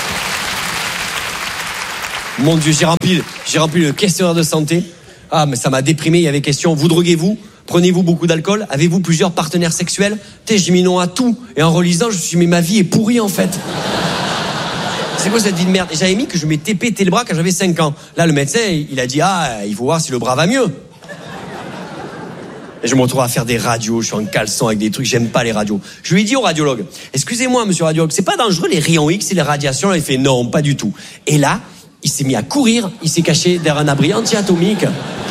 Mon Dieu, j'ai rempli, j'ai rempli le questionnaire de santé. Ah, mais ça m'a déprimé, il y avait question, vous droguez-vous ? Prenez-vous beaucoup d'alcool ? Avez-vous plusieurs partenaires sexuels ? T'es, j'ai mis non à tout. Et en relisant, je me suis dit, mais ma vie est pourrie, en fait. C'est quoi cette vie de merde ? Et j'avais mis que je m'étais pété le bras quand j'avais cinq ans. Là, le médecin, il a dit, ah, il faut voir si le bras va mieux. Et je me retrouve à faire des radios, je suis en caleçon avec des trucs, j'aime pas les radios. Je lui ai dit au radiologue, excusez-moi, monsieur le radiologue, c'est pas dangereux les rayons X et les radiations ? Là, il fait, non, pas du tout. Et là, il s'est mis à courir, il s'est caché derrière un abri anti-atomique.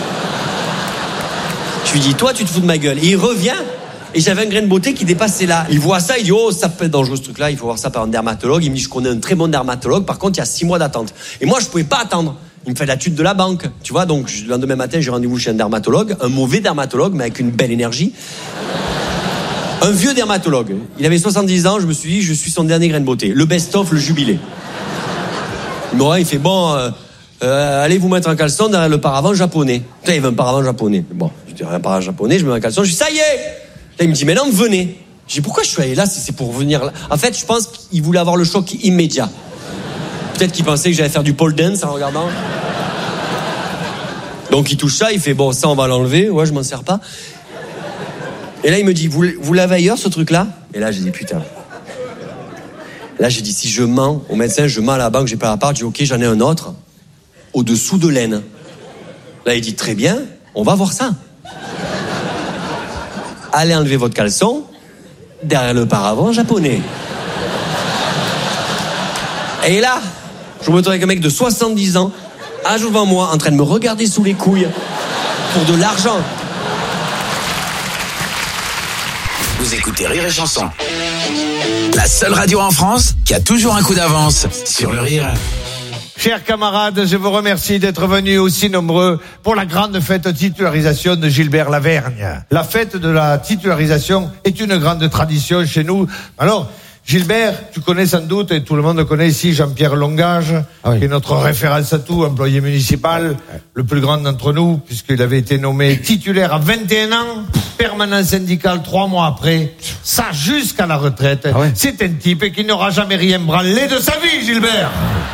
Je lui dis, toi, tu te fous de ma gueule. Et il revient, et j'avais un grain de beauté qui dépassait là. Il voit ça, il dit, oh, ça peut être dangereux ce truc-là, il faut voir ça par un dermatologue. Il me dit, je connais un très bon dermatologue, par contre, il y a six mois d'attente. Et moi, je pouvais pas attendre. Il me fait la tude de la banque, tu vois, donc le lendemain matin, j'ai rendez-vous chez un dermatologue, un mauvais dermatologue, mais avec une belle énergie. Un vieux dermatologue. Il avait soixante-dix ans, je me suis dit, je suis son dernier grain de beauté. Le best-of, le jubilé. Bon, il fait, bon, euh, euh, allez vous mettre en caleçon derrière le paravent japonais. Putain, il veut un paravent japonais. Bon, je dis, un paravent japonais, je me mets en caleçon, je dis, ça y est. Là, il me dit, maintenant, venez. Je dis, pourquoi je suis allé là si c'est pour venir là ? En fait, je pense qu'il voulait avoir le choc immédiat. Peut-être qu'il pensait que j'allais faire du pole dance en regardant. Donc il touche ça, il fait, bon, ça, on va l'enlever. Ouais, je m'en sers pas. Et là, il me dit, vous, vous l'avez ailleurs, ce truc-là ? Et là, j'ai dit, putain. Là, j'ai dit, si je mens au médecin, je mens à la banque, j'ai pas la part, je dis, ok, j'en ai un autre, au-dessous de l'aine. Là, il dit, très bien, on va voir ça. Allez enlever votre caleçon derrière le paravent japonais. Et là, je me retrouve avec un mec de soixante-dix ans, âge devant moi, en train de me regarder sous les couilles pour de l'argent. Vous écoutez Rire et Chanson, la seule radio en France qui a toujours un coup d'avance sur le rire. Chers camarades, je vous remercie d'être venus aussi nombreux pour la grande fête de titularisation de Gilbert Lavergne. La fête de la titularisation est une grande tradition chez nous. Alors, Gilbert, tu connais sans doute, et tout le monde connaît ici Jean-Pierre Longage, ah oui. qui est notre référence à tout, employé municipal, le plus grand d'entre nous, puisqu'il avait été nommé titulaire à vingt et un ans, permanent syndical trois mois après, ça jusqu'à la retraite. Ah ouais. C'est un type qui n'aura jamais rien branlé de sa vie, Gilbert.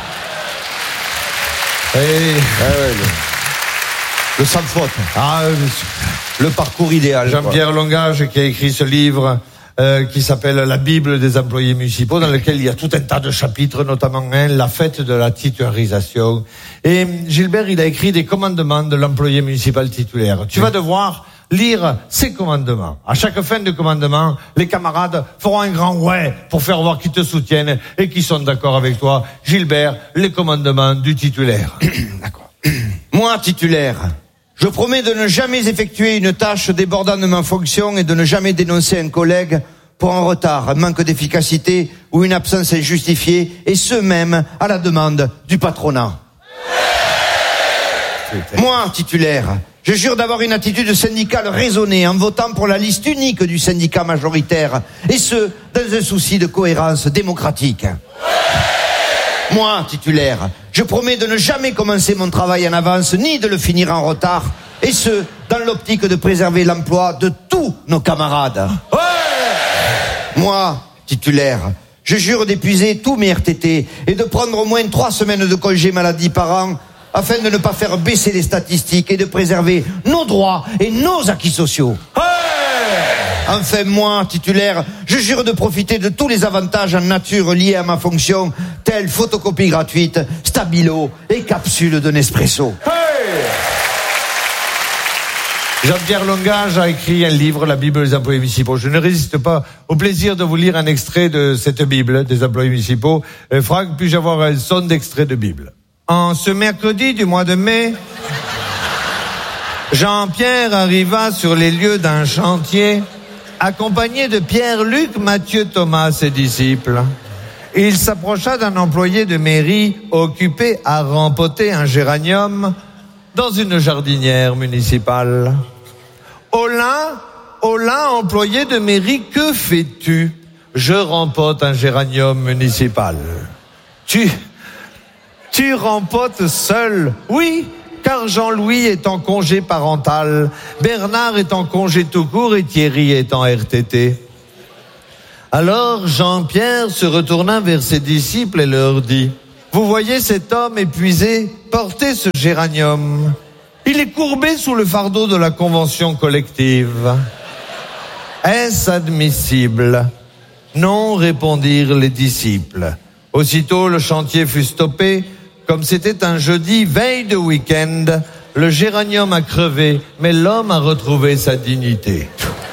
Et... Ah ouais, le... le sans faute. Ah, le... le parcours idéal. Jean-Pierre quoi. Longage qui a écrit ce livre... Euh, qui s'appelle La Bible des employés municipaux, dans lequel il y a tout un tas de chapitres, notamment un, la fête de la titularisation. Et Gilbert, il a écrit des commandements de l'employé municipal titulaire. Tu oui. vas devoir lire ces commandements. À chaque fin de commandement, les camarades feront un grand ouais pour faire voir qu'ils te soutiennent et qu'ils sont d'accord avec toi. Gilbert, les commandements du titulaire. D'accord. Moi, titulaire, je promets de ne jamais effectuer une tâche débordant de ma fonction et de ne jamais dénoncer un collègue pour un retard, un manque d'efficacité ou une absence injustifiée, et ce même à la demande du patronat. Moi, titulaire, je jure d'avoir une attitude syndicale raisonnée en votant pour la liste unique du syndicat majoritaire, et ce, dans un souci de cohérence démocratique. Moi, titulaire, je promets de ne jamais commencer mon travail en avance, ni de le finir en retard, et ce, dans l'optique de préserver l'emploi de tous nos camarades. Ouais. Moi, titulaire, je jure d'épuiser tous mes R T T et de prendre au moins trois semaines de congé maladie par an, afin de ne pas faire baisser les statistiques et de préserver nos droits et nos acquis sociaux. Ouais. Enfin, moi, titulaire, je jure de profiter de tous les avantages en nature liés à ma fonction, tels photocopie gratuite, stabilo et capsule de Nespresso. Hey. Jean-Pierre Longage a écrit un livre, La Bible des employés municipaux. Je ne résiste pas au plaisir de vous lire un extrait de cette Bible des employés municipaux. Et Franck, puis-je avoir un son d'extrait de Bible? En ce mercredi du mois de mai, Jean-Pierre arriva sur les lieux d'un chantier, accompagné de Pierre, Luc, Mathieu, Thomas, ses disciples. Il s'approcha d'un employé de mairie occupé à rempoter un géranium dans une jardinière municipale. Hola, hola, employé de mairie, que fais-tu? Je rempote un géranium municipal. Tu, tu rempotes seul? Oui, car car Jean-Louis est en congé parental, Bernard est en congé tout court et Thierry est en R T T. Alors Jean-Pierre se retourna vers ses disciples et leur dit: vous voyez cet homme épuisé porter ce géranium. Il est courbé sous le fardeau de la convention collective. Est-ce admissible? Non, répondirent les disciples. Aussitôt le chantier fut stoppé. Comme c'était un jeudi, veille de week-end, le géranium a crevé, mais l'homme a retrouvé sa dignité.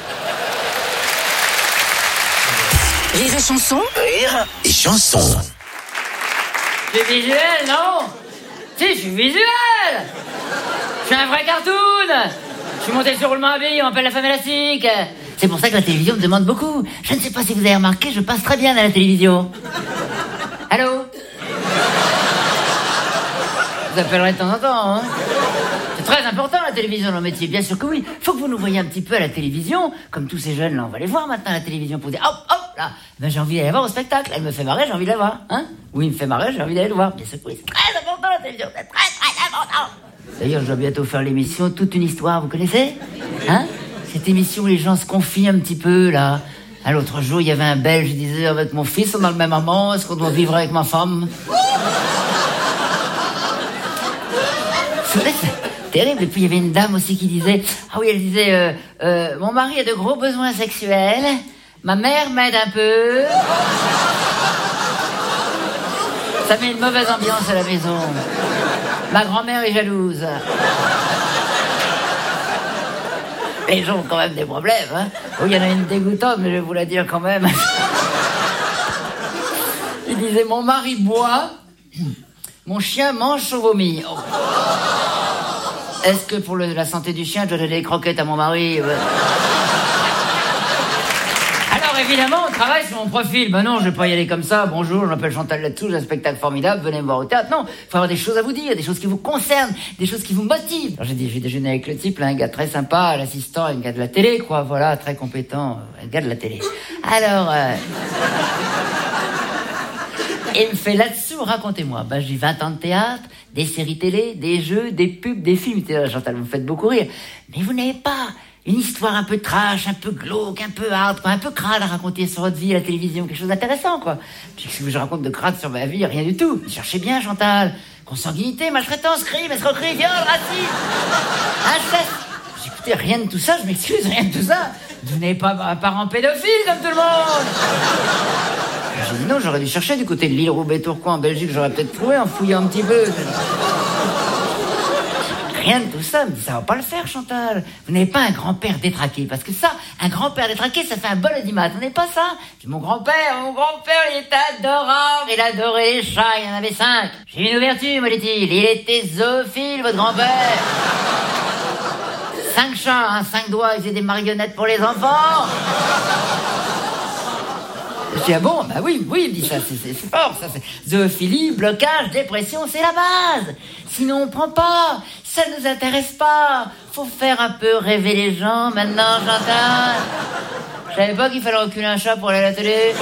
Rire et chanson. Rire et chanson. C'est visuel, non? Si, je suis visuel. Je suis un vrai cartoon. Je suis monté sur roulement à billes, on m'appelle la femme élastique. C'est pour ça que la télévision me demande beaucoup. Je ne sais pas si vous avez remarqué, je passe très bien à la télévision. Allô? Vous appellerez de temps en temps, hein? C'est très important la télévision dans le métier, bien sûr que oui. Faut que vous nous voyez un petit peu à la télévision, comme tous ces jeunes là, on va les voir maintenant à la télévision pour dire hop hop là, ben, j'ai envie d'aller la voir au spectacle. Elle me fait marrer, j'ai envie de la voir, hein? Oui, il me fait marrer, j'ai envie d'aller le voir. Bien sûr que oui, c'est très important la télévision, c'est très très important. D'ailleurs, je dois bientôt faire l'émission Toute une histoire, vous connaissez? Hein? Cette émission où les gens se confient un petit peu là. Ah, l'autre jour, il y avait un Belge, il disait avec mon fils, on a le même amant, est-ce qu'on doit vivre avec ma femme? C'est terrible. Et puis il y avait une dame aussi qui disait, ah oui, elle disait, euh, euh, mon mari a de gros besoins sexuels, ma mère m'aide un peu. Ça met une mauvaise ambiance à la maison. Ma grand-mère est jalouse. Les gens ont quand même des problèmes, hein. Oh, il y en a une dégoûtante, mais je vais vous la dire quand même. Il disait, mon mari boit, mon chien mange son vomi. Oh. Est-ce que pour le, la santé du chien, je dois donner des croquettes à mon mari? Ouais. Alors évidemment, on travaille sur mon profil. Ben non, je vais pas y aller comme ça. Bonjour, je m'appelle Chantal là-dessous, j'ai un spectacle formidable, venez me voir au théâtre. Non, il faut avoir des choses à vous dire, des choses qui vous concernent, des choses qui vous motivent. Alors j'ai dit, j'ai déjeuné avec le type, là, un gars très sympa, l'assistant, un gars de la télé, quoi, voilà, très compétent, un gars de la télé. Alors... Euh... Et il me fait là-dessous, racontez-moi. Ben, j'ai vingt ans de théâtre, des séries télé, des jeux, des pubs, des films. Chantal, vous me faites beaucoup rire. Mais vous n'avez pas une histoire un peu trash, un peu glauque, un peu hard, quoi, un peu crade à raconter sur votre vie à la télévision, quelque chose d'intéressant, quoi. Puis si je raconte de crade sur ma vie, rien du tout. Cherchez bien, Chantal. Consanguinité, maltraitance, crime, escroquerie, viol, racisme, inceste. Écoutez, rien de tout ça, je m'excuse, rien de tout ça. Vous n'avez pas un parent pédophile comme tout le monde. J'ai dit non, j'aurais dû chercher du côté de l'île Roubaix-Tourcoing en Belgique, j'aurais peut-être trouvé en fouillant un petit peu. Rien de tout ça, mais ça va pas le faire, Chantal. Vous n'avez pas un grand-père détraqué, parce que ça, un grand-père détraqué, ça fait un bol audimat. Vous n'avez pas ça? Puis mon grand-père, mon grand-père, il était adorable, il adorait les chats, il y en avait cinq. J'ai eu une ouverture, me dit-il, il était zoophile, votre grand-père. Cinq chats, hein, cinq doigts, ils faisaient des marionnettes pour les enfants. Je dis, ah bon, bah oui, oui, il me dit ça, c'est, c'est, c'est fort, ça, c'est zoophilie, blocage, dépression, c'est la base. Sinon, on prend pas, ça nous intéresse pas. Faut faire un peu rêver les gens, maintenant, Chantal. Je savais pas qu'il fallait reculer un chat pour aller à la télé.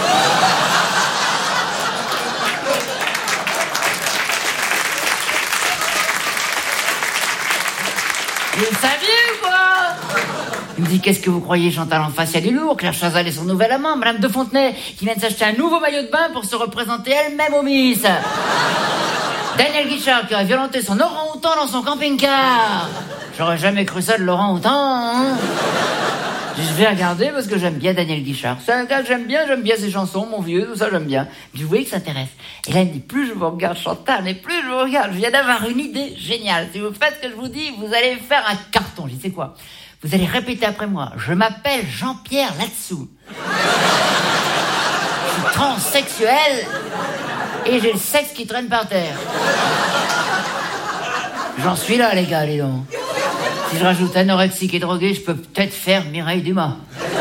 Vous le saviez ou quoi? Il me dit, qu'est-ce que vous croyez, Chantal, en face, il y a du lourd. Claire Chazal et son nouvel amant, Madame de Fontenay, qui vient de s'acheter un nouveau maillot de bain pour se représenter elle-même au Miss. Daniel Guichard, qui a violenté son orang-outan dans son camping-car. J'aurais jamais cru ça de l'orang-outan, hein. Je vais regarder parce que j'aime bien Daniel Guichard. C'est un gars que j'aime bien, j'aime bien ses chansons, mon vieux, tout ça, j'aime bien. Puis vous voyez que ça intéresse. Et là, il me dit, plus je vous regarde, Chantal, mais plus je vous regarde, je viens d'avoir une idée géniale. Si vous faites ce que je vous dis, vous allez faire un carton. Je dis, c'est quoi? Vous allez répéter après moi. Je m'appelle Jean-Pierre là-dessous. Je suis transsexuel et j'ai le sexe qui traîne par terre. J'en suis là, les gars, les dons. Si je rajoute anorexique et drogué, je peux peut-être faire Mireille Dumas.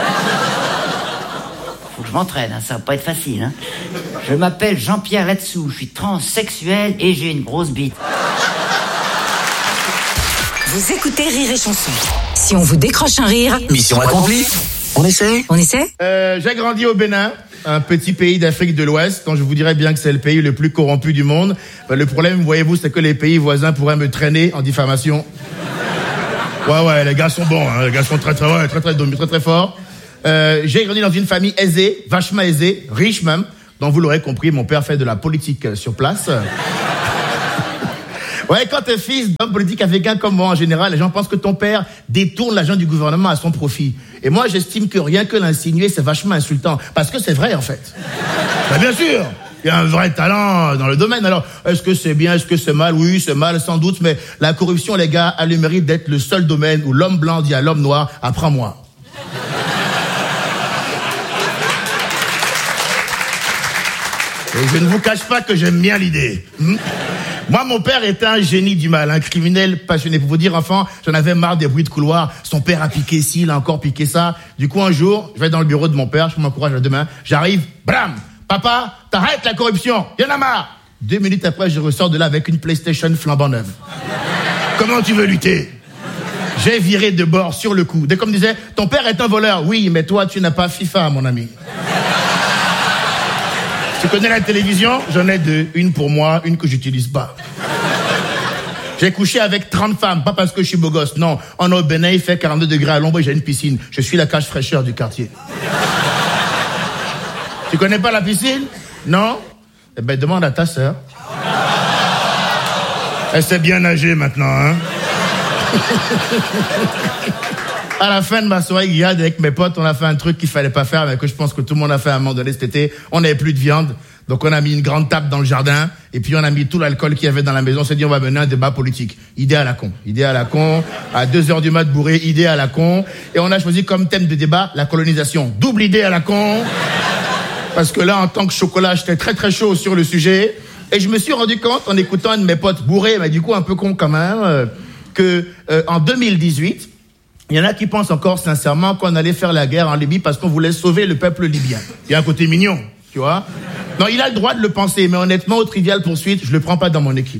Faut que je m'entraîne, hein, ça va pas être facile. Hein. Je m'appelle Jean-Pierre là-dessous, je suis transsexuel et j'ai une grosse bite. Vous écoutez Rire et Chanson. Si on vous décroche un rire... Mission accomplie. On essaie On essaie euh, J'ai grandi au Bénin un petit pays d'Afrique de l'Ouest, dont je vous dirais bien que c'est le pays le plus corrompu du monde. Ben, le problème, voyez-vous, c'est que les pays voisins pourraient me traîner en diffamation. Ouais, ouais, les gars sont bons, hein, les gars sont très, très, ouais, très, très, très, très, très forts. Euh, j'ai grandi dans une famille aisée, vachement aisée, riche même, dont vous l'aurez compris, mon père fait de la politique sur place. Ouais, quand t'es fils d'homme politique africain comme moi, en général, les gens pensent que ton père détourne l'argent du gouvernement à son profit. Et moi, j'estime que rien que l'insinuer, c'est vachement insultant. Parce que c'est vrai, en fait. Ben, bien sûr, il y a un vrai talent dans le domaine. Alors, est-ce que c'est bien, est-ce que c'est mal? Oui, c'est mal, sans doute, mais la corruption, les gars, a le mérite d'être le seul domaine où l'homme blanc dit à l'homme noir, apprends-moi. Et je ne vous cache pas que j'aime bien l'idée. Hmm? Moi, mon père était un génie du mal, un criminel passionné. Pour vous dire, enfant, j'en avais marre des bruits de couloir. Son père a piqué ci, il a encore piqué ça. Du coup, un jour, je vais dans le bureau de mon père, je m'encourage à demain. J'arrive, blam, papa, t'arrêtes la corruption, y'en a marre. Deux minutes après, je ressors de là avec une PlayStation flambant neuve. Comment tu veux lutter? J'ai viré de bord sur le coup. Dès qu'on me disait, ton père est un voleur. Oui, mais toi, tu n'as pas FIFA, mon ami. Tu connais la télévision? J'en ai deux. Une pour moi, une que j'utilise pas. J'ai couché avec trente femmes, pas parce que je suis beau gosse, non. En au Bénin, il fait quarante-deux degrés à l'ombre et j'ai une piscine. Je suis la cache fraîcheur du quartier. Tu connais pas la piscine? Non? Eh ben, demande à ta sœur. Elle sait bien nager maintenant, hein? À la fin de ma soirée grillade avec mes potes, on a fait un truc qu'il fallait pas faire, mais que je pense que tout le monde a fait à un moment donné cet été. On n'avait plus de viande, donc on a mis une grande table dans le jardin, et puis on a mis tout l'alcool qu'il y avait dans la maison. On s'est dit, on va mener un débat politique. Idée à la con. Idée à la con. À deux heures du mat bourré, idée à la con. Et on a choisi comme thème de débat la colonisation. Double idée à la con. Parce que là, en tant que chocolat, j'étais très très chaud sur le sujet. Et je me suis rendu compte, en écoutant un de mes potes bourrés, mais du coup un peu con quand même, euh, que euh, en deux mille dix-huit, il y en a qui pensent encore sincèrement qu'on allait faire la guerre en Libye parce qu'on voulait sauver le peuple libyen. Il y a un côté mignon, tu vois. Non, il a le droit de le penser, mais honnêtement, au Trivial Poursuite, je le prends pas dans mon équipe.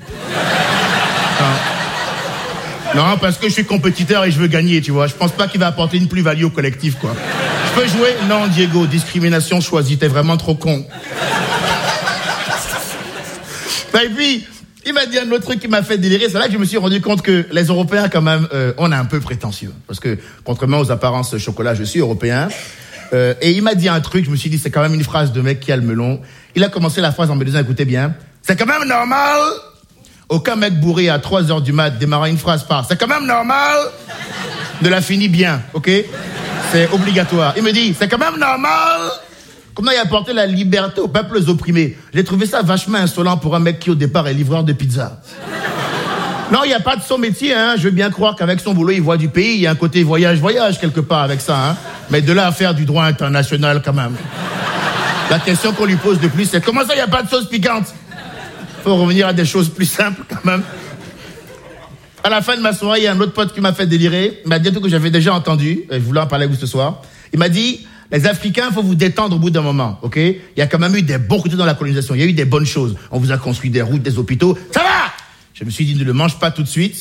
Non. Non, parce que je suis compétiteur et je veux gagner, tu vois. Je pense pas qu'il va apporter une plus-value au collectif, quoi. Je peux jouer? Non, Diego, discrimination choisie, t'es vraiment trop con. Et puis, il m'a dit un autre truc qui m'a fait délirer. C'est là que je me suis rendu compte que les Européens, quand même, euh, on est un peu prétentieux. Parce que, contrairement aux apparences chocolat, je suis européen. Euh, et il m'a dit un truc, je me suis dit, c'est quand même une phrase de mec qui a le melon. Il a commencé la phrase en me disant, écoutez bien, c'est quand même normal. Aucun mec bourré à trois heures du mat démarrant une phrase par, c'est quand même normal. Ne la finit bien, ok? C'est obligatoire. Il me dit, c'est quand même normal. Comment il a apporté la liberté aux peuples opprimés? J'ai trouvé ça vachement insolent pour un mec qui, au départ, est livreur de pizza. Non, il n'y a pas de son métier, hein. Je veux bien croire qu'avec son boulot, il voit du pays. Il y a un côté voyage-voyage quelque part avec ça, hein. Mais de là à faire du droit international, quand même. La question qu'on lui pose de plus, c'est comment ça, il n'y a pas de sauce piquante? Faut revenir à des choses plus simples, quand même. À la fin de ma soirée, il y a un autre pote qui m'a fait délirer. Il m'a dit un truc que j'avais déjà entendu. Et je voulais en parler avec vous ce soir. Il m'a dit, les Africains, faut vous détendre au bout d'un moment, ok? Il y a quand même eu des bons côtés dans la colonisation. Il y a eu des bonnes choses. On vous a construit des routes, des hôpitaux. Ça va! Je me suis dit, ne le mange pas tout de suite.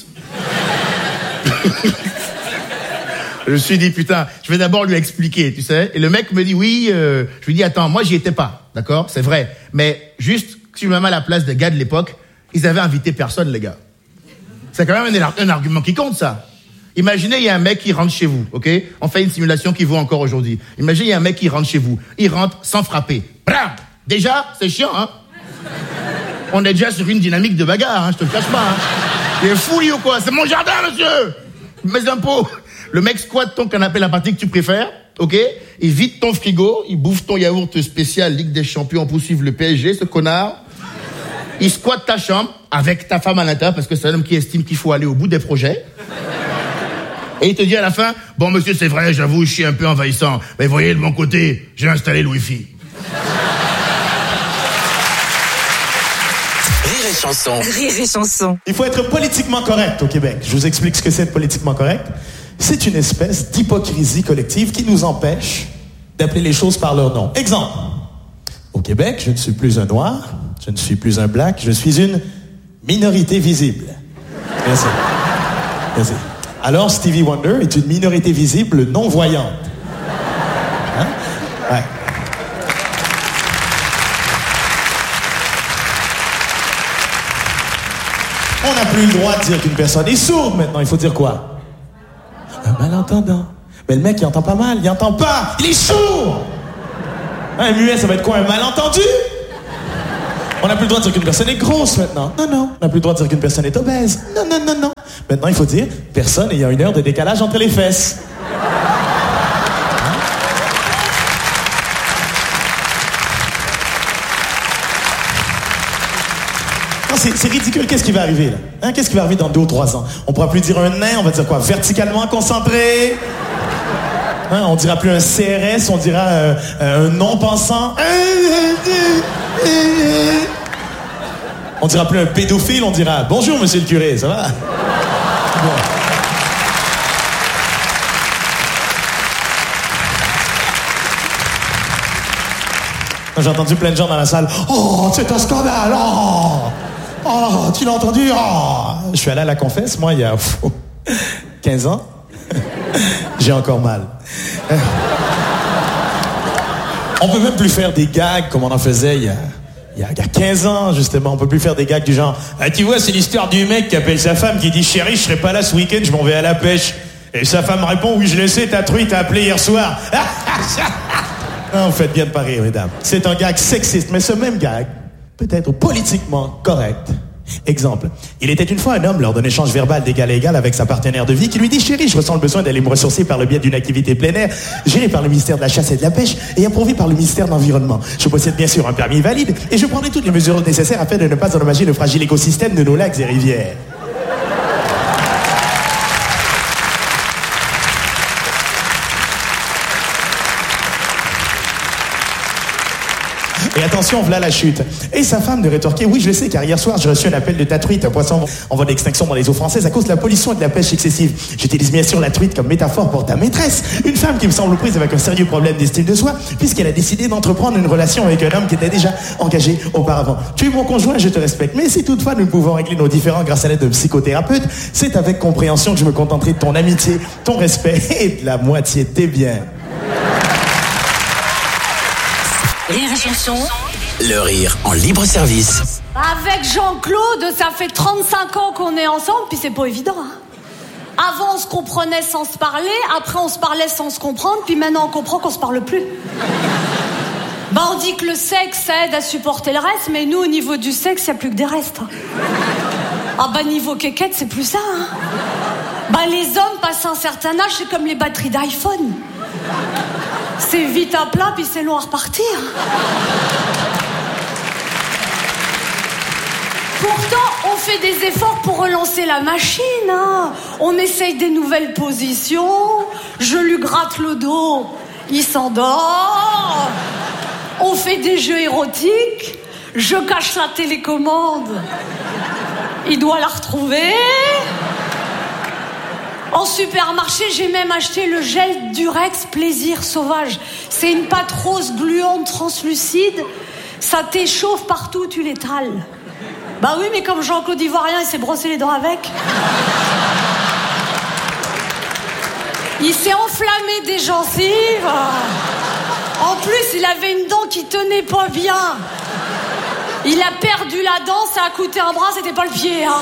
Je me suis dit, putain, je vais d'abord lui expliquer, tu sais. Et le mec me dit, oui, euh, je lui dis, attends, moi, j'y étais pas, d'accord? C'est vrai. Mais juste, si je me mets à la place des gars de l'époque, ils avaient invité personne, les gars. C'est quand même un, un argument qui compte, ça. Imaginez, il y a un mec qui rentre chez vous, ok? On fait une simulation qui vaut encore aujourd'hui. Imaginez, il y a un mec qui rentre chez vous. Il rentre sans frapper. Bram! Déjà, c'est chiant, hein? On est déjà sur une dynamique de bagarre, hein, je te le cache pas, hein. Il est fou, lui, ou quoi? C'est mon jardin, monsieur! Mes impôts! Le mec squatte ton canapé, la partie que tu préfères, ok? Il vide ton frigo, il bouffe ton yaourt spécial Ligue des Champions pour suivre le P S G, ce connard. Il squatte ta chambre avec ta femme à l'intérieur parce que c'est un homme qui estime qu'il faut aller au bout des projets. Et il te dit à la fin, bon monsieur, c'est vrai, j'avoue, je suis un peu envahissant. Mais voyez, de mon côté, j'ai installé le Wi-Fi. Rire et chanson. Rire et chanson. Il faut être politiquement correct au Québec. Je vous explique ce que c'est être politiquement correct. C'est une espèce d'hypocrisie collective qui nous empêche d'appeler les choses par leur nom. Exemple. Au Québec, je ne suis plus un noir, je ne suis plus un black, je suis une minorité visible. Merci. Merci. Alors, Stevie Wonder est une minorité visible non-voyante. Hein? Ouais. n'a plus le droit de dire qu'une personne est sourde maintenant. Il faut dire quoi? Un malentendant. Mais le mec, il entend pas mal. Il entend pas. Il est sourd. Un muet, ça va être quoi? Un malentendu? On n'a plus le droit de dire qu'une personne est grosse maintenant. Non, non. On n'a plus le droit de dire qu'une personne est obèse. Non, non, non, non. Maintenant, il faut dire personne ayant une heure de décalage entre les fesses. C'est, c'est ridicule. Qu'est-ce qui va arriver, là? Hein? Qu'est-ce qui va arriver dans deux ou trois ans? On pourra plus dire un nain, on va dire quoi? Verticalement concentré? Hein? On dira plus un C R S, on dira euh, un non-pensant. On dira plus un pédophile, on dira « Bonjour, monsieur le curé, ça va? » Bon. J'ai entendu plein de gens dans la salle. « Oh, c'est un scandale! Oh! Oh, tu l'as entendu? Oh! » Je suis allé à la confesse, moi, il y a pff, quinze ans. J'ai encore mal. On peut même plus faire des gags comme on en faisait il y a... Il y, a, il y a quinze ans, justement, on peut plus faire des gags du genre « Ah, tu vois, c'est l'histoire du mec qui appelle sa femme, qui dit « Chérie, je serai pas là ce week-end, je m'en vais à la pêche. » Et sa femme répond « Oui, je le sais, ta truie t'a appelé hier soir. » Non, vous faites bien de pas rire, mesdames. C'est un gag sexiste, mais ce même gag peut être politiquement correct. Exemple, il était une fois un homme lors d'un échange verbal d'égal à égal avec sa partenaire de vie qui lui dit « Chérie, je ressens le besoin d'aller me ressourcer par le biais d'une activité plein air, gérée par le ministère de la Chasse et de la Pêche et approuvée par le ministère de l'Environnement. Je possède bien sûr un permis valide et je prendrai toutes les mesures nécessaires afin de ne pas endommager le fragile écosystème de nos lacs et rivières. » Et attention, voilà la chute. Et sa femme de rétorquer, oui, je le sais, car hier soir, j'ai reçu un appel de ta truite, un poisson en voie d'extinction dans les eaux françaises à cause de la pollution et de la pêche excessive. J'utilise bien sûr la truite comme métaphore pour ta maîtresse, une femme qui me semble prise avec un sérieux problème d'estime de soi, puisqu'elle a décidé d'entreprendre une relation avec un homme qui était déjà engagé auparavant. Tu es mon conjoint, je te respecte, mais si toutefois nous pouvons régler nos différends grâce à l'aide d'un psychothérapeute, c'est avec compréhension que je me contenterai de ton amitié, ton respect et de la moitié de tes biens. Rire et chanson. Le rire en libre service. Avec Jean-Claude, ça fait trente-cinq ans qu'on est ensemble, puis c'est pas évident. Hein. Avant, on se comprenait sans se parler, après, on se parlait sans se comprendre, puis maintenant, on comprend qu'on se parle plus. Bah, on dit que le sexe, ça aide à supporter le reste, mais nous, au niveau du sexe, il n'y a plus que des restes. Ah bah, niveau quéquette, c'est plus ça. Hein. Bah, les hommes, passent un certain âge, c'est comme les batteries d'iPhone. C'est vite à plat, puis c'est long à repartir. Pourtant, on fait des efforts pour relancer la machine. Hein. On essaye des nouvelles positions. Je lui gratte le dos, il s'endort. On fait des jeux érotiques. Je cache la télécommande. Il doit la retrouver. En supermarché, j'ai même acheté le gel Durex Plaisir Sauvage. C'est une pâte rose gluante translucide. Ça t'échauffe partout, tu l'étales. Bah oui, mais comme Jean-Claude Ivoirien, il s'est brossé les dents avec. Il s'est enflammé des gencives. En plus, il avait une dent qui tenait pas bien. Il a perdu la dent, ça a coûté un bras, c'était pas le pied, hein.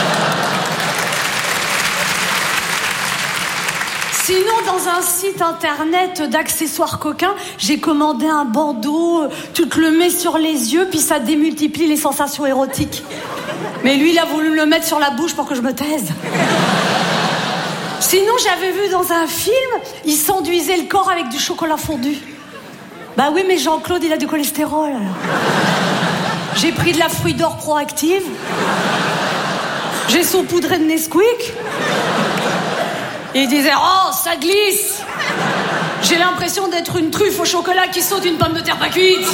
Sinon, dans un site internet d'accessoires coquins, j'ai commandé un bandeau, tu te le mets sur les yeux, puis ça démultiplie les sensations érotiques. Mais lui, il a voulu me le mettre sur la bouche pour que je me taise. Sinon, j'avais vu dans un film, il s'enduisait le corps avec du chocolat fondu. Bah oui, mais Jean-Claude, il a du cholestérol. J'ai pris de la fruit d'or proactive. J'ai saupoudré de Nesquik. Et il disait « Oh, ça glisse !» J'ai l'impression d'être une truffe au chocolat qui saute une pomme de terre pas cuite.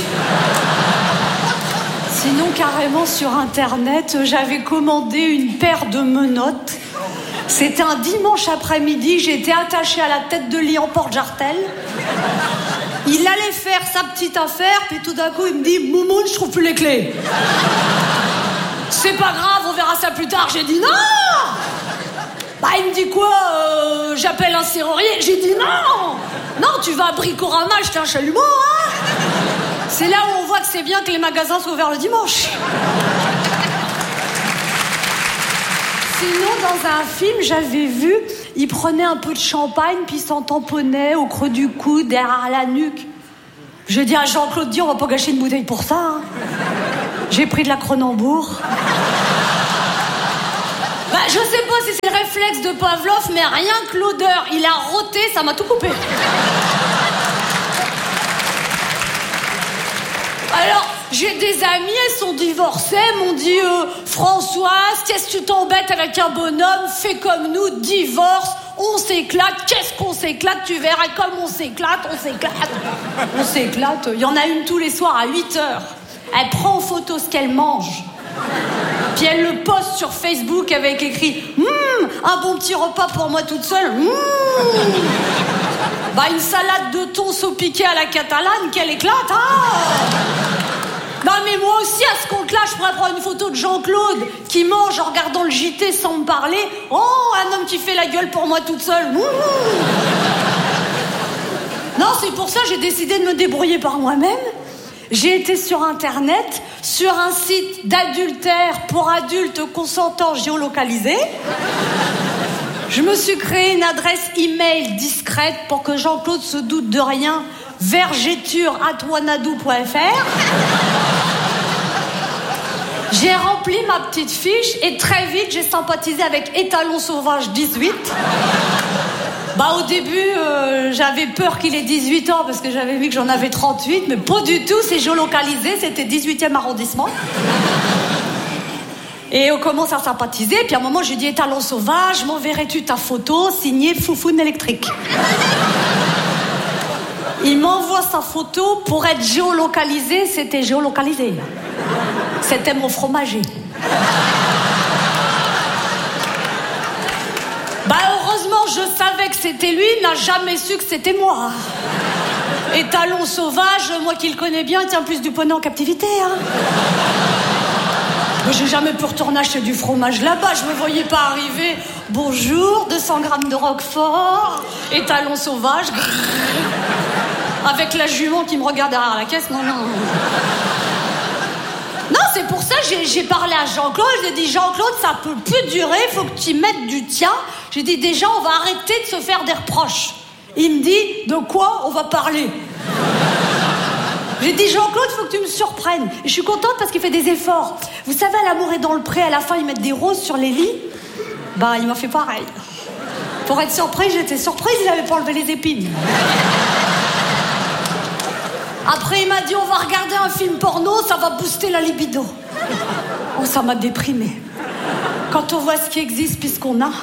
Sinon, carrément, sur Internet, j'avais commandé une paire de menottes. C'était un dimanche après-midi, j'étais attachée à la tête de lit en porte-jartel. Il allait faire sa petite affaire, puis tout d'un coup, il me dit « Moumoune, je trouve plus les clés. » C'est pas grave, on verra ça plus tard. J'ai dit « Non !» Bah, il me dit quoi euh, j'appelle un serrurier. J'ai dit non Non, tu vas à Bricorama acheter un chalumeau, hein. C'est là où on voit que c'est bien que les magasins soient ouverts le dimanche. sinon, dans un film, j'avais vu, il prenait un peu de champagne, puis il s'en tamponnait au creux du coude, derrière la nuque. J'ai dit à Jean-Claude Dion, on va pas gâcher une bouteille pour ça. Hein. J'ai pris de la Cronenbourg. Bah, je sais pas si c'est le réflexe de Pavlov, mais rien que l'odeur, il a roté, ça m'a tout coupé. Alors, j'ai des amies, elles sont divorcées, elles m'ont dit euh, Françoise, qu'est-ce que tu t'embêtes avec un bonhomme, fais comme nous, divorce, on s'éclate, qu'est-ce qu'on s'éclate, tu verras comme on s'éclate, on s'éclate. On s'éclate, il y en a une tous les soirs à huit heures. Elle prend en photo ce qu'elle mange. Puis elle le poste sur Facebook avec écrit Hum, un bon petit repas pour moi toute seule. Hum. Bah, une salade de thon saupiquée à la catalane, qu'elle éclate, hein. Non, mais moi aussi, à ce compte-là, je pourrais prendre une photo de Jean-Claude qui mange en regardant le J T sans me parler. Oh, un homme qui fait la gueule pour moi toute seule. Hum. Non, c'est pour ça que j'ai décidé de me débrouiller par moi-même. J'ai été sur Internet, sur un site d'adultère pour adultes consentants géolocalisés. Je me suis créé une adresse email discrète pour que Jean-Claude se doute de rien. vergéture arobase wanadoo point f r. J'ai rempli ma petite fiche et très vite j'ai sympathisé avec Étalon Sauvage dix-huit. Bah au début euh, j'avais peur qu'il ait dix-huit ans parce que j'avais vu que j'en avais trente-huit, mais pas du tout, c'est géolocalisé, c'était dix-huitième arrondissement. Et on commence à sympathiser, puis à un moment j'ai dit Étalon Sauvage, m'enverrais-tu ta photo signée Foufoune électrique. Il m'envoie sa photo, pour être géolocalisé, c'était géolocalisé. C'était mon fromager. Bah heureusement, je savais que c'était lui, il n'a jamais su que c'était moi. Étalon Sauvage, moi qui le connais bien, tient plus du poney en captivité, hein. Mais j'ai jamais pu retourner acheter du fromage là-bas, je me voyais pas arriver. Bonjour, deux cents grammes de Roquefort, Étalon Sauvage, avec la jument qui me regarde derrière la caisse, non, non. Non, c'est pour ça que j'ai, j'ai parlé à Jean-Claude, j'ai dit Jean-Claude, ça peut plus durer, faut que tu mettes du tien. J'ai dit déjà, on va arrêter de se faire des reproches. Il me dit, de quoi on va parler? J'ai dit Jean-Claude, faut que tu me surprennes. Et je suis contente parce qu'il fait des efforts. Vous savez, à L'amour est dans le pré, à la fin, ils mettent des roses sur les lits. Bah, il m'a fait pareil. Pour être surprise, j'étais surprise, il avait pas enlevé les épines. Après, il m'a dit, on va regarder un film porno, ça va booster la libido. Oh, ça m'a déprimée. Quand on voit ce qui existe puis ce qu'on a.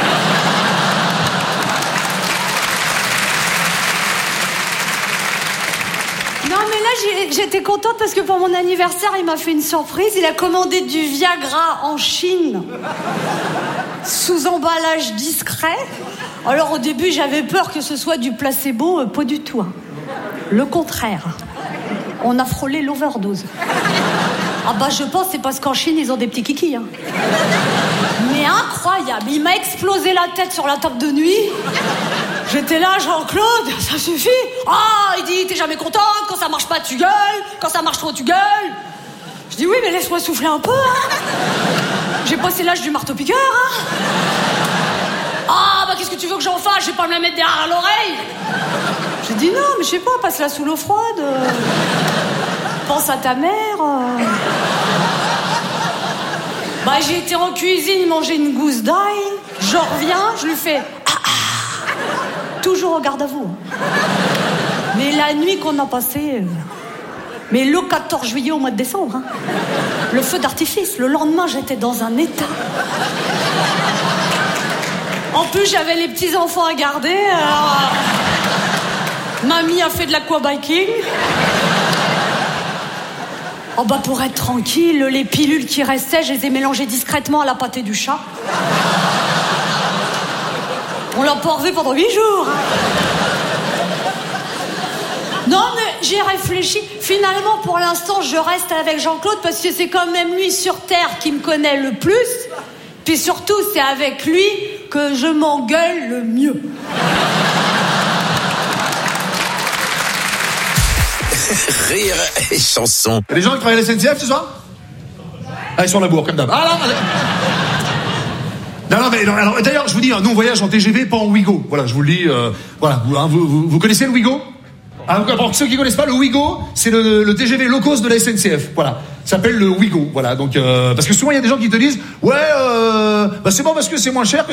Non, mais là, j'ai, j'étais contente parce que pour mon anniversaire, il m'a fait une surprise. Il a commandé du Viagra en Chine, sous emballage discret. Alors, au début, j'avais peur que ce soit du placebo, euh, pas du tout. Hein. Le contraire. On a frôlé l'overdose. Ah bah, je pense c'est parce qu'en Chine, ils ont des petits kikis. Hein. Mais incroyable. Il m'a explosé la tête sur la table de nuit. J'étais là, Jean-Claude, ça suffit. Ah, il dit, t'es jamais contente, quand ça marche pas, tu gueules, quand ça marche trop, tu gueules. Je dis, oui, mais laisse-moi souffler un peu, hein. J'ai passé l'âge du marteau-piqueur, hein. Ah, bah, qu'est-ce que tu veux que j'en fasse? Je vais pas me la mettre derrière l'oreille. J'ai dit, non, mais je sais pas, passe-la sous l'eau froide. Euh... Pense à ta mère. Euh... Bah, j'ai été en cuisine manger une gousse d'ail. Je reviens, je lui fais... Toujours au garde à vous. Mais la nuit qu'on a passée... Mais le quatorze juillet au mois de décembre, hein, le feu d'artifice, le lendemain, j'étais dans un état. En plus, j'avais les petits-enfants à garder. Alors... Mamie a fait de l'aquabiking. Oh bah, pour être tranquille, les pilules qui restaient, je les ai mélangées discrètement à la pâtée du chat. On l'a pas revu pendant huit jours. Non, mais j'ai réfléchi. Finalement, pour l'instant, je reste avec Jean-Claude parce que c'est quand même lui sur Terre qui me connaît le plus. Puis surtout, c'est avec lui que je m'engueule le mieux. Rire et chanson. Les gens qui travaillent à la S N C F ce soir? Ah, ils sont à la bourre, comme d'hab. Ah, là, Non, non, mais non, alors, d'ailleurs, je vous dis, nous on voyage en T G V, pas en Ouigo. Voilà, je vous le dis. Euh, voilà, vous, hein, vous, vous, vous connaissez le Ouigo? Ah, pour ceux qui connaissent pas, le Ouigo, c'est le, le T G V low cost de la S N C F. Voilà, ça s'appelle le Ouigo. Voilà, donc euh, parce que souvent il y a des gens qui te disent, ouais, euh, bah c'est bon parce que c'est moins cher.